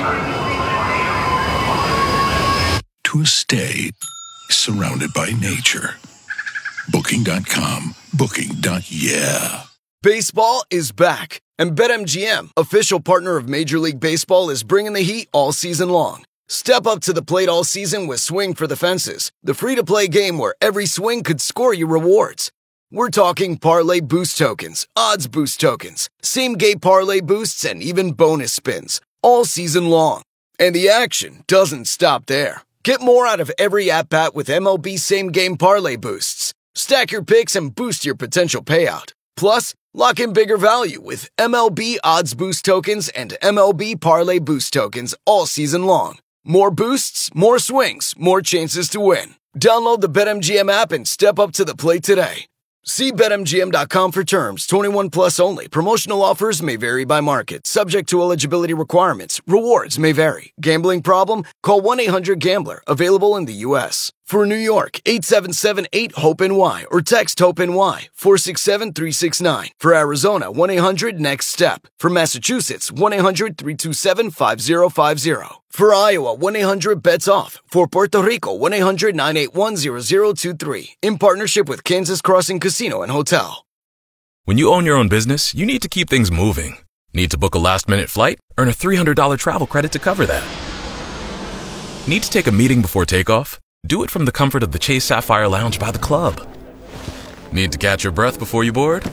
to a stay surrounded by nature. Booking dot com. Booking. Yeah. Baseball is back, and BetMGM, official partner of Major League Baseball, is bringing the heat all season long. Step up to the plate all season with Swing for the Fences, the free-to-play game where every swing could score you rewards. We're talking parlay boost tokens, odds boost tokens, same-game parlay boosts, and even bonus spins, all season long. And the action doesn't stop there. Get more out of every at-bat with M L B same-game parlay boosts. Stack your picks and boost your potential payout. Plus, lock in bigger value with M L B Odds Boost Tokens and M L B Parlay Boost Tokens all season long. More boosts, more swings, more chances to win. Download the BetMGM app and step up to the plate today. See Bet M G M dot com for terms. twenty-one plus only. Promotional offers may vary by market. Subject to eligibility requirements. Rewards may vary. Gambling problem? Call one eight hundred gambler. Available in the U S For New York, eight seven seven eight hope N Y or text HOPE-NY four six seven three six nine. For Arizona, one eight hundred next step. For Massachusetts, one eight hundred three two seven five zero five zero. For Iowa, one eight hundred bets off. For Puerto Rico, one eight hundred nine eight one zero zero two three. In partnership with Kansas Crossing Casino and Hotel. When you own your own business, you need to keep things moving. Need to book a last-minute flight? Earn a three hundred dollars travel credit to cover that. Need to take a meeting before takeoff? Do it from the comfort of the Chase Sapphire Lounge by the club. Need to catch your breath before you board?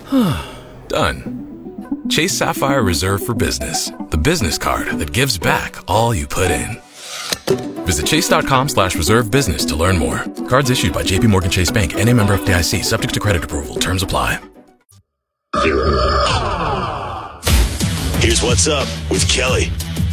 Done. Chase Sapphire Reserve for Business, the business card that gives back all you put in. Visit chase.com slash reserve business to learn more. Cards issued by J P Morgan Chase Bank and a member of F D I C, subject to credit approval. Terms apply. Here's what's up with Kelly.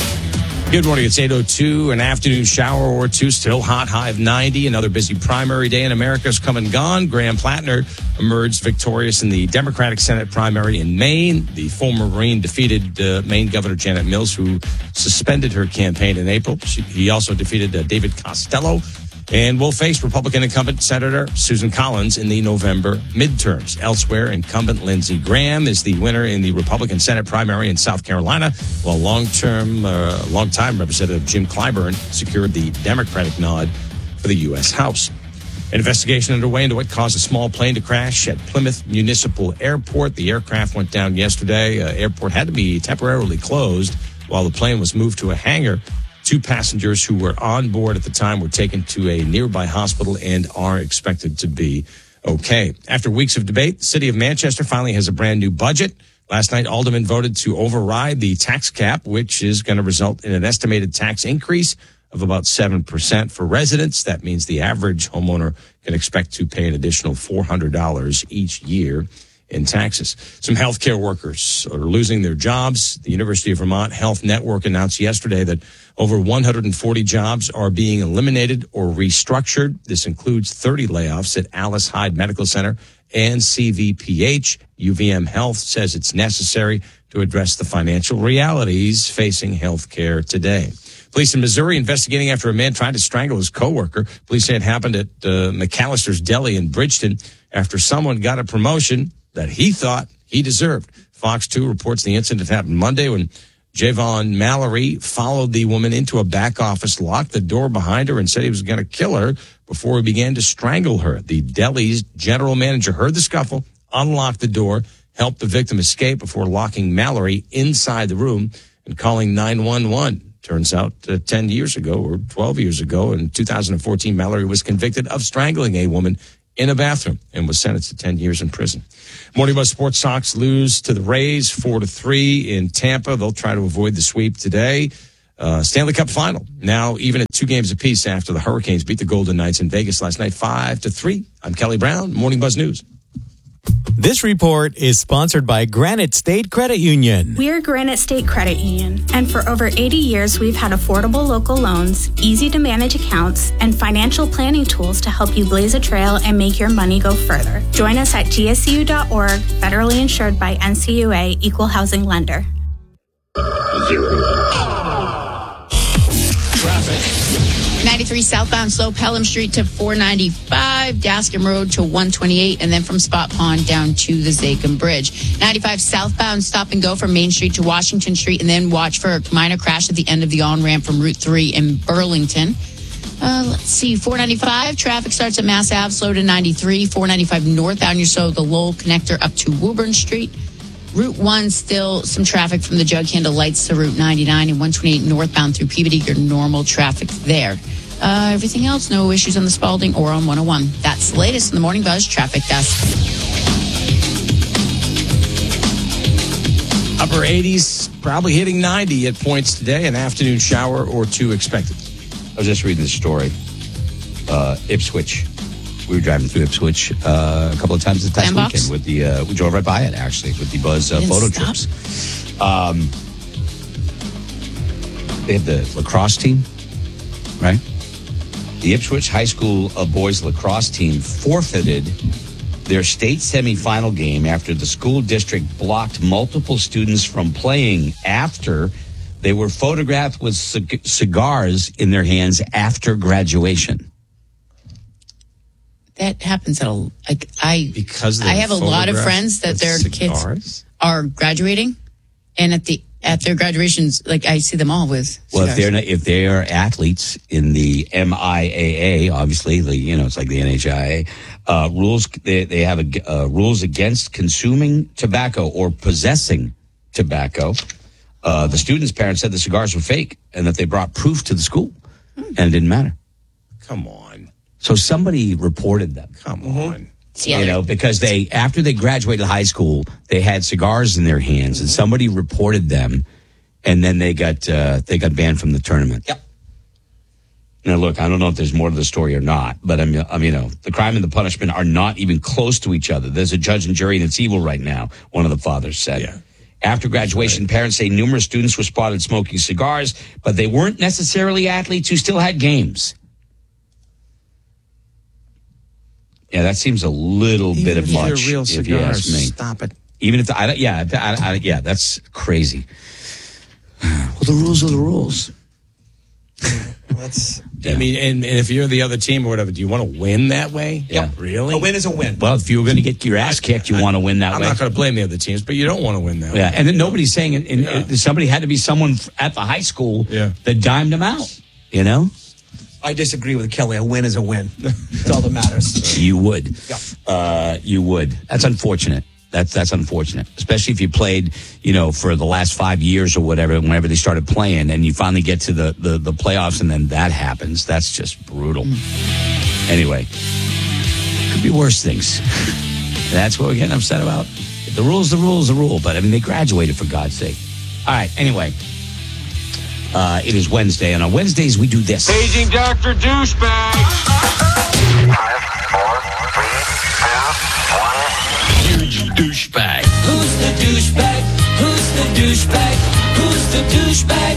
Good morning. It's eight oh two. An afternoon shower or two. Still hot. High of ninety. Another busy primary day in America's come and gone. Graham Plattner emerged victorious in the Democratic Senate primary in Maine. The former Marine defeated uh, Maine Governor Janet Mills, who suspended her campaign in April. She, he also defeated uh, David Costello and will face Republican incumbent Senator Susan Collins in the November midterms. Elsewhere, incumbent Lindsey Graham is the winner in the Republican Senate primary in South Carolina, while long-term, uh, long-time Representative Jim Clyburn secured the Democratic nod for the U S House. An investigation underway into what caused a small plane to crash at Plymouth Municipal Airport. The aircraft went down yesterday. Uh, airport had to be temporarily closed while the plane was moved to a hangar. Two passengers who were on board at the time were taken to a nearby hospital and are expected to be okay. After weeks of debate, the city of Manchester finally has a brand new budget. Last night, aldermen voted to override the tax cap, which is going to result in an estimated tax increase of about seven percent for residents. That means the average homeowner can expect to pay an additional four hundred dollars each year in taxes. Some healthcare workers are losing their jobs. The University of Vermont Health Network announced yesterday that over one hundred forty jobs are being eliminated or restructured. This includes thirty layoffs at Alice Hyde Medical Center and C V P H. U V M Health says it's necessary to address the financial realities facing healthcare today. Police in Missouri investigating after a man tried to strangle his coworker. Police say it happened at uh, McAllister's Deli in Bridgeton after someone got a promotion that he thought he deserved. Fox two reports the incident happened Monday when Javon Mallory followed the woman into a back office, locked the door behind her, and said he was going to kill her before he began to strangle her. The deli's general manager heard the scuffle, unlocked the door, helped the victim escape before locking Mallory inside the room and calling nine one one. Turns out uh, ten years ago or twelve years ago, in two thousand fourteen, Mallory was convicted of strangling a woman in a bathroom and was sentenced to ten years in prison. Morning Buzz Sports Sox lose to the Rays four to three in Tampa. They'll try to avoid the sweep today. Uh, Stanley Cup final now even at two games apiece after the Hurricanes beat the Golden Knights in Vegas last night five to three. I'm Kelly Brown, Morning Buzz News. This report is sponsored by Granite State Credit Union. We're Granite State Credit Union, and for over eighty years, we've had affordable local loans, easy to manage accounts, and financial planning tools to help you blaze a trail and make your money go further. Join us at G S C U dot org, federally insured by N C U A, Equal Housing Lender. Zero. ninety-three southbound slope, Pelham Street to four ninety-five, Daskin Road to one twenty-eight, and then from Spot Pond down to the Zakim Bridge. ninety-five southbound stop and go from Main Street to Washington Street, and then watch for a minor crash at the end of the on-ramp from Route three in Burlington. Uh, let's see, four ninety-five, traffic starts at Mass Ave, slow to ninety-three, four ninety-five northbound, you're so the Lowell connector up to Woburn Street. Route one, still some traffic from the Jug Handle lights to Route ninety-nine and one twenty-eight northbound through Peabody. Your normal traffic there. Uh, everything else, no issues on the Spalding or on one oh one. That's the latest in the Morning Buzz Traffic Desk. Upper eighties, probably hitting ninety at points today. An afternoon shower or two expected. I was just reading this story. Uh, Ipswich. We were driving through Ipswich uh, a couple of times this past Sandbox? weekend with the. Uh, we drove right by it actually with the Buzz uh, photo stop. trips. Um, they have the lacrosse team, right? The Ipswich High School uh, boys lacrosse team forfeited their state semifinal game after the school district blocked multiple students from playing after they were photographed with c- cigars in their hands after graduation. That happens at a, like, I, because I have a lot of photographed friends that with their cigars? kids are graduating, and at the at their graduations, like I see them all with Well, if cigars. they're not, if they are athletes in the M I A A, obviously, the, you know, it's like the N H I A uh, rules. They, they have a, uh, rules against consuming tobacco or possessing tobacco. Uh, the students' parents said the cigars were fake and that they brought proof to the school, and it didn't matter. Come on. So somebody reported them. Come on. Yeah. You know, because they, after they graduated high school, they had cigars in their hands, and somebody reported them, and then they got uh, they got banned from the tournament. Yep. Now, look, I don't know if there's more to the story or not, but I'm, I'm, you know, the crime and the punishment are not even close to each other. There's a judge and jury, and it's evil right now. One of the fathers said. Yeah. After graduation, right. Parents say numerous students were spotted smoking cigars, but they weren't necessarily athletes who still had games. Yeah, that seems a little Even bit of if they're much, real if cigars, you ask me. Stop it. Even if, the, I, yeah, I, I, yeah, that's crazy. Well, the rules are the rules. That's. I mean, and, and if you're the other team or whatever, do you want to win that way? Yeah. Really? A win is a win. Well, if you were going to get your ass kicked, you want to win that I'm way. not going to blame the other teams, but you don't want to win that Yeah, way. and then nobody's saying it. And Yeah. it- somebody had to be someone at the high school Yeah. that dimed them out. You know, I disagree with Kelly. A win is a win. That's all that matters. you would. Yeah. Uh, you would. That's unfortunate. That's that's unfortunate, especially if you played, you know, for the last five years or whatever. Whenever they started playing, and you finally get to the the, the playoffs, and then that happens. That's just brutal. Anyway, could be worse things. That's what we're getting upset about. The rule's the rule's the rule, but I mean, they graduated, for God's sake. All right. Anyway, uh, it is Wednesday, and on Wednesdays we do this. Paging Doctor Douchebag. Huge douchebag. Who's the douchebag? Who's the douchebag? Who's the douchebag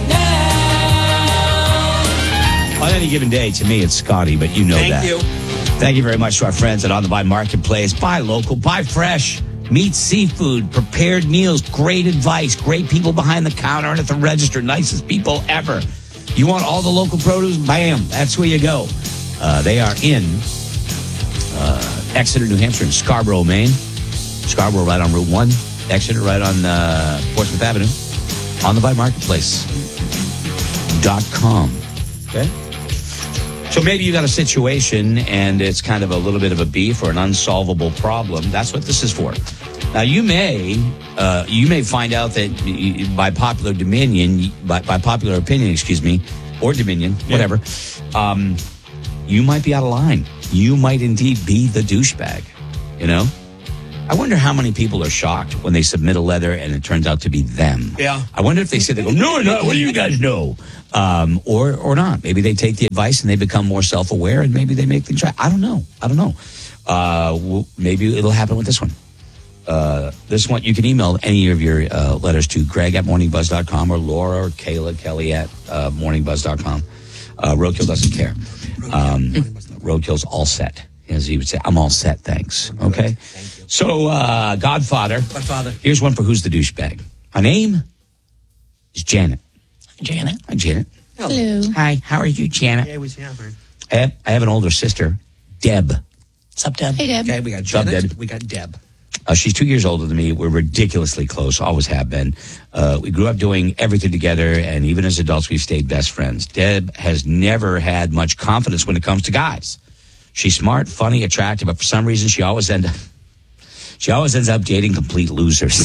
now? On any given day, to me, it's Scotty, but you know Thank that. you. Thank you very much to our friends at On the Vine Marketplace. Buy local, buy fresh. Meat, seafood, prepared meals, great advice, great people behind the counter and at the register, nicest people ever. You want all the local produce? Bam, that's where you go. Uh, they are in uh, Exeter, New Hampshire, and Scarborough, Maine. Scarborough right on Route one. Exeter right on uh, Portsmouth Avenue. On the Vine Marketplace dot com. Okay? So So maybe you got a situation and it's kind of a little bit of a beef or an unsolvable problem. That's what this is for. Now, you may uh, you may find out that y- by popular dominion, by, by popular opinion, excuse me, or dominion, whatever, um, you might be out of line. You might indeed be the douchebag, you know? I wonder how many people are shocked when they submit a letter and it turns out to be them. Yeah. I wonder if they say, they go, no, no, what do you guys know? Um, or or not. Maybe they take the advice and they become more self-aware and maybe they make things right. I don't know. I don't know. Uh, well, maybe it'll happen with this one. Uh, this one, you can email any of your uh, letters to Greg at morning buzz dot com or Laura or Kayla, Kelly at uh, morning buzz dot com. Uh, Roadkill doesn't care. Um, Roadkill's all set. As he would say, I'm all set, thanks. Okay? So, uh, Godfather. Godfather. Here's one for Who's the Douchebag. My name is Janet. Janet. Hi, Janet. Hello. Hi, how are you, Janet? Yeah, what's happening? I have, I have an older sister, Deb. What's up, Deb? Hey, Deb. Okay, we got Sup, Janet. Deb? We got Deb. Uh, she's two years older than me. We're ridiculously close, always have been. Uh, we grew up doing everything together, and even as adults, we've stayed best friends. Deb has never had much confidence when it comes to guys. She's smart, funny, attractive, but for some reason, she always end she always ends up dating complete losers.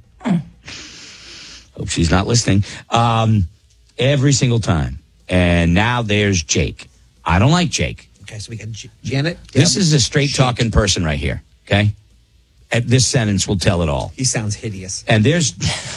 Hope she's not listening. Um, every single time. And now there's Jake. I don't like Jake. Okay, so we got J- Janet. Deb, This is a straight-talking person right here, okay? At this sentence will tell it all. He sounds hideous. And there's...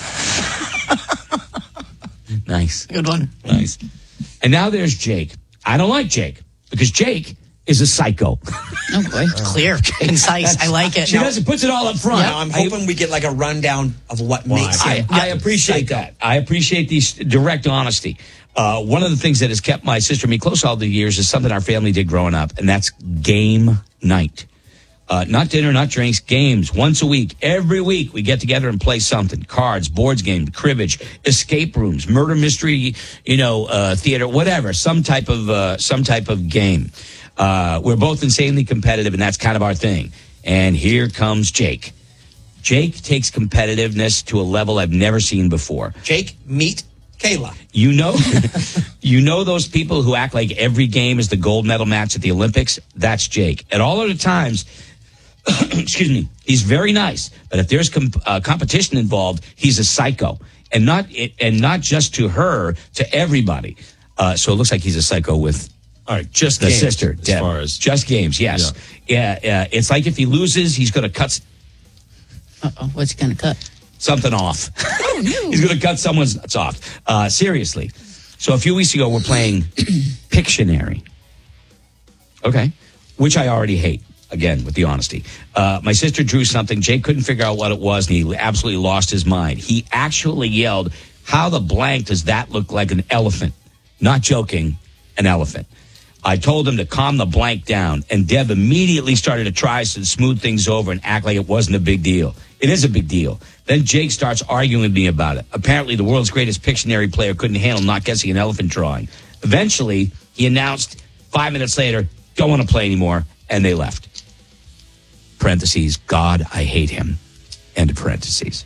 Nice. Good one. Nice. And now there's Jake. I don't like Jake because Jake is a psycho. Oh, boy. Clear, concise. I like it. She does it, puts it all up front. Now, I'm hoping we get like a rundown of what makes I, him. I appreciate that. I appreciate the direct honesty. Uh, one of the things that has kept my sister and me close all the years is something our family did growing up, and that's game night. Uh, not dinner, not drinks, games. Once a week, every week, we get together and play something. Cards, boards game, cribbage, escape rooms, murder mystery, you know, uh, theater, whatever. Some type of uh, some type of game. Uh, we're both insanely competitive, and that's kind of our thing. And here comes Jake. Jake takes competitiveness to a level I've never seen before. Jake, meet Kayla. You know, you know those people who act like every game is the gold medal match at the Olympics? That's Jake. At all other times, excuse me, he's very nice. But if there's com- uh, competition involved, he's a psycho. And not and not just to her, to everybody. Uh, so it looks like he's a psycho with... All right, just the games, sister, as Deb. far as just games, yes. Yeah, yeah. Uh, it's like if he loses, he's going to cut Uh-oh, what's he going to cut? something off. Oh, no. He's going to cut someone's nuts off. Uh, seriously. So a few weeks ago, we're playing Pictionary. Okay. Which I already hate. Again, with the honesty. Uh, my sister drew something. Jake couldn't figure out what it was, and he absolutely lost his mind. He actually yelled, "How the blank does that look like an elephant?" Not joking, an elephant. I told him to calm the blank down, and Deb immediately started to try to smooth things over and act like it wasn't a big deal. It is a big deal. Then Jake starts arguing with me about it. Apparently, the world's greatest Pictionary player couldn't handle not guessing an elephant drawing. Eventually, he announced five minutes later, "Don't want to play anymore," and they left. Parentheses, God, I hate him. End of parentheses.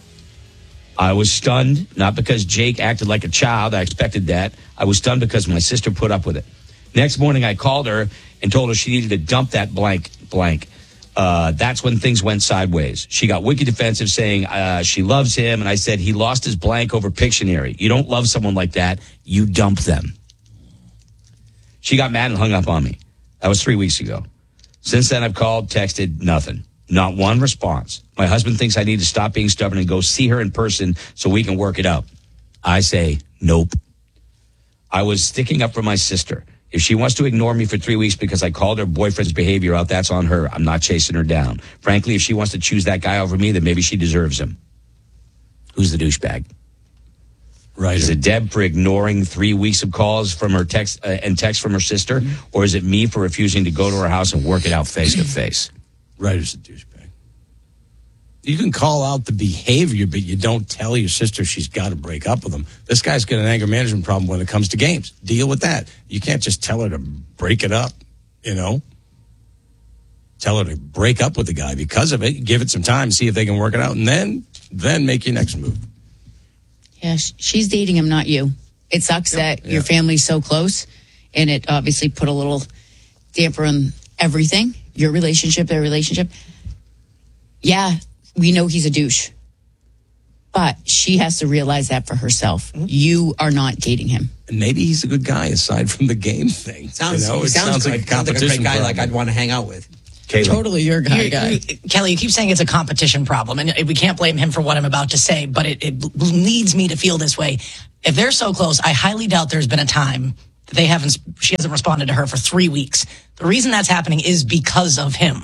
I was stunned, not because Jake acted like a child. I expected that. I was stunned because my sister put up with it. Next morning, I called her and told her she needed to dump that blank blank. Uh, that's when things went sideways. She got wicked defensive, saying uh, she loves him, and I said he lost his blank over Pictionary. You don't love someone like that. You dump them. She got mad and hung up on me. That was three weeks ago. Since then, I've called, texted, nothing. Not one response. My husband thinks I need to stop being stubborn and go see her in person so we can work it out. I say, nope. I was sticking up for my sister. If she wants to ignore me for three weeks because I called her boyfriend's behavior out, that's on her. I'm not chasing her down. Frankly, if she wants to choose that guy over me, then maybe she deserves him. Who's the douchebag? Right. Is it Deb for ignoring three weeks of calls from her text uh, and text from her sister? Mm-hmm. Or is it me for refusing to go to her house and work it out face to face? Ryder's a douchebag. You can call out the behavior, but you don't tell your sister she's got to break up with him. This guy's got an anger management problem when it comes to games. Deal with that. You can't just tell her to break it up, you know? Tell her to break up with the guy because of it. Give it some time, see if they can work it out, and then then make your next move. Yeah, sh- she's dating him, not you. It sucks Yeah, that yeah. your family's so close and it obviously put a little damper on everything, your relationship, their relationship. Yeah, we know he's a douche, but she has to realize that for herself. Mm-hmm. You are not dating him. And maybe he's a good guy aside from the game thing. Sounds, you know, he it sounds, sounds like, like a sounds like a great competition guy, problem. like I'd want to hang out with. Kayla. Totally your guy, You- guy. you- Kelly, you keep saying it's a competition problem, and we can't blame him for what I'm about to say, but it, it leads me to feel this way. If they're so close, I highly doubt there's been a time that they haven't, she hasn't responded to her for three weeks. The reason that's happening is because of him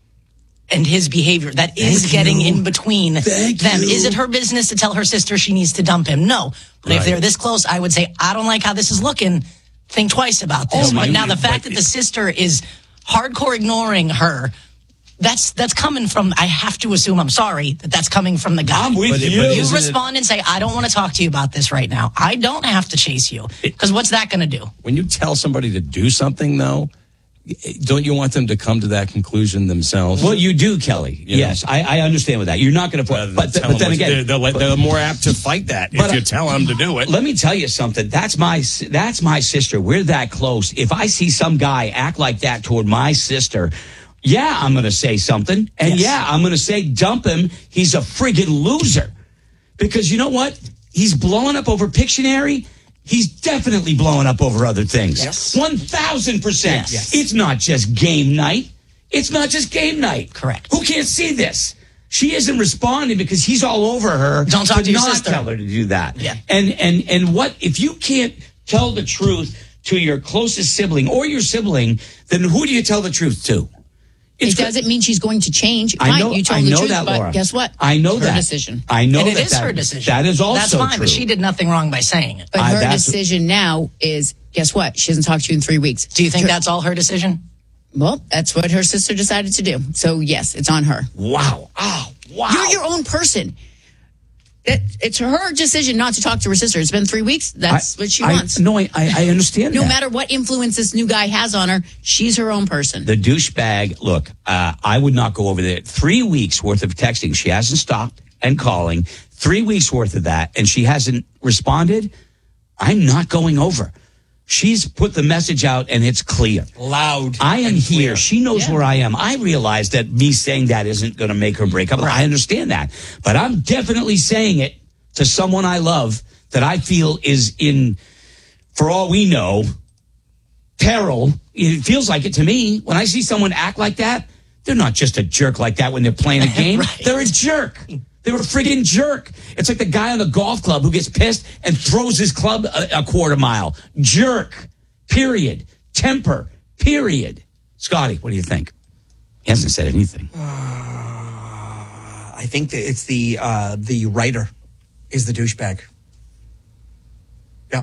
and his behavior. That is Thank getting you. in between Thank them. you. Is it her business to tell her sister she needs to dump him? No. But Right. if they're this close, I would say, I don't like how this is looking. Think twice about this. Oh, but you- now the fact but that the sister is hardcore ignoring her, that's that's coming from, I have to assume, I'm sorry, that that's coming from the guy. I'm with But it- you. but You isn't it- respond and say, I don't want to talk to you about this right now. I don't have to chase you. Because what's that going to do? When you tell somebody to do something, though, don't you want them to come to that conclusion themselves? Well, you do, Kelly. You yes, I, I understand with that. You're not going to put, but, Tell but them then what- again, they're, they're, they're more apt to fight that But if you I- tell them to do it. let me tell you something. That's my that's my sister. We're that close. If I see some guy act like that toward my sister, yeah, I'm going to say something, and Yes. yeah, I'm going to say dump him. He's a friggin' loser, because you know what? He's blowing up over Pictionary. He's definitely blowing up over other things. Yes. One thousand percent. Yes. It's not just game night. It's not just game night. Correct. Who can't see this? She isn't responding because he's all over her. Don't talk to your not sister. Tell her to do that. Yeah. And and and what if you can't tell the truth to your closest sibling or your sibling? Then who do you tell the truth to? It doesn't mean she's going to change. I Fine, know. you told I the know truth, that, but Laura. guess what? I know It's her that. decision. I know and that it is that- her decision. That is also That's fine, true. but she did nothing wrong by saying it. But I- her that's- decision now is, guess what? She doesn't talk to you in three weeks. Do you think that's all her decision? Well, that's what her sister decided to do. So, yes, it's on her. Wow. Oh, wow. You're your own person. It, it's her decision not to talk to her sister. It's been three weeks. That's I- what she I- wants. No, I, I I understand No that. matter what influence this new guy has on her, she's her own person. The douchebag, look, uh, I would not go over there. Three weeks worth of texting. She hasn't stopped and calling. Three weeks worth of that, and she hasn't responded. I'm not going over. She's put the message out, and it's clear. Loud. I am and here. clear. She knows Yeah. where I am. I realize that me saying that isn't going to make her break up. I understand that. But I'm definitely saying it to someone I love that I feel is in, for all we know, peril. It feels like it to me. When I see someone act like that, they're not just a jerk like that when they're playing a game. Right. They're a jerk. They're a friggin' jerk. It's like the guy on the golf club who gets pissed and throws his club a, a quarter mile. Jerk. Period. Temper. Period. Scotty, what do you think? He hasn't said anything. I think that it's the uh, the writer is the douchebag. Yeah.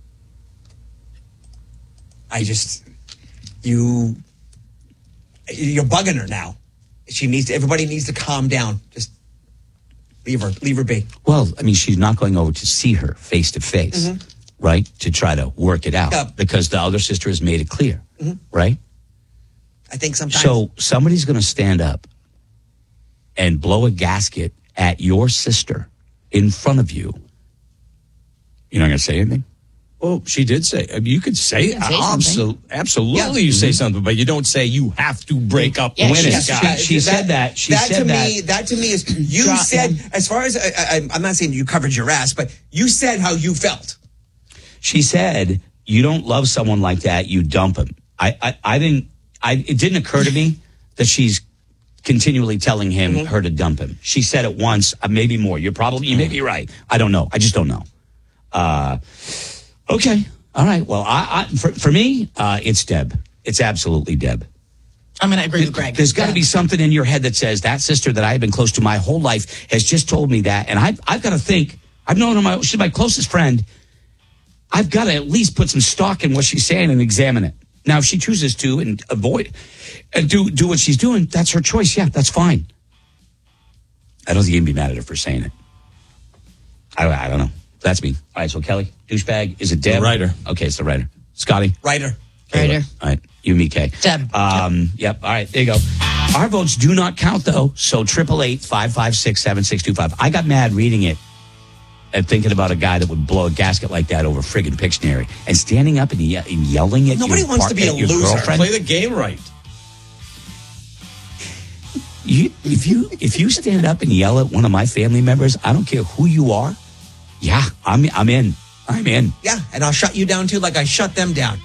I just you you're bugging her now. She needs to, everybody needs to calm down. Just leave her leave her be. Well, I mean, she's not going over to see her face to face, Mhm. right? To try to work it out Yeah. because the other sister has made it clear, Mhm. right? I think sometimes So somebody's going to stand up and blow a gasket at your sister in front of you. You're not going to say anything? Well, she did say, I mean, you could say, You can say absolutely, something. absolutely Yeah. you say Mhm. something, but you don't say you have to break up Yeah, when she- it's she- got. she said that. She that said to that. me. That to me is you Drop said. them. As far as I, I, I'm not saying you covered your ass, but you said how you felt. She said, "You don't love someone like that. You dump him." I, I, I didn't. I. It didn't occur to me that she's continually telling him Mm-hmm. her to dump him. She said it once, uh, maybe more. You're probably you may be right. I don't know. I just don't know. Uh, okay. All right. Well, I, I for, for me, uh, it's Deb. It's absolutely Deb. I'm going to agree with Greg. There's got to be something in your head that says that sister that I've been close to my whole life has just told me that, and I've I've got to think. I've known her. My, she's my closest friend. I've got to at least put some stock in what she's saying and examine it. Now, if she chooses to and avoid and do do what she's doing, that's her choice. Yeah, that's fine. I don't think you can be mad at her for saying it. I, I don't know. That's me. All right, so Kelly, douchebag, is it Deb? The writer. Okay, it's the writer. Scotty? Writer. Writer. All right, you, me, Kay. Deb. Um, yep. All right, there you go. Our votes do not count, though. So triple eight five five six seven six two five. I got mad reading it at thinking about a guy that would blow a gasket like that over friggin' Pictionary and standing up and, ye- and yelling at Nobody your, wants par- to be at a your loser. girlfriend. Play the game right. You, if you if you stand up and yell at one of my family members, I don't care who you are. Yeah, I'm I'm in. I'm in. Yeah, and I'll shut you down too, like I shut them down.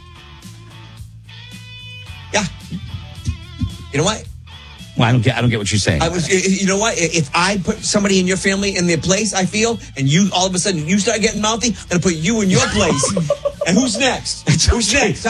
Yeah. You know what? Well, I don't get I don't get what you're saying. I was. You know what? If I put somebody in your family in their place, I feel, and you all of a sudden you start getting mouthy, I'm gonna put you in your place. And who's next? Who's next?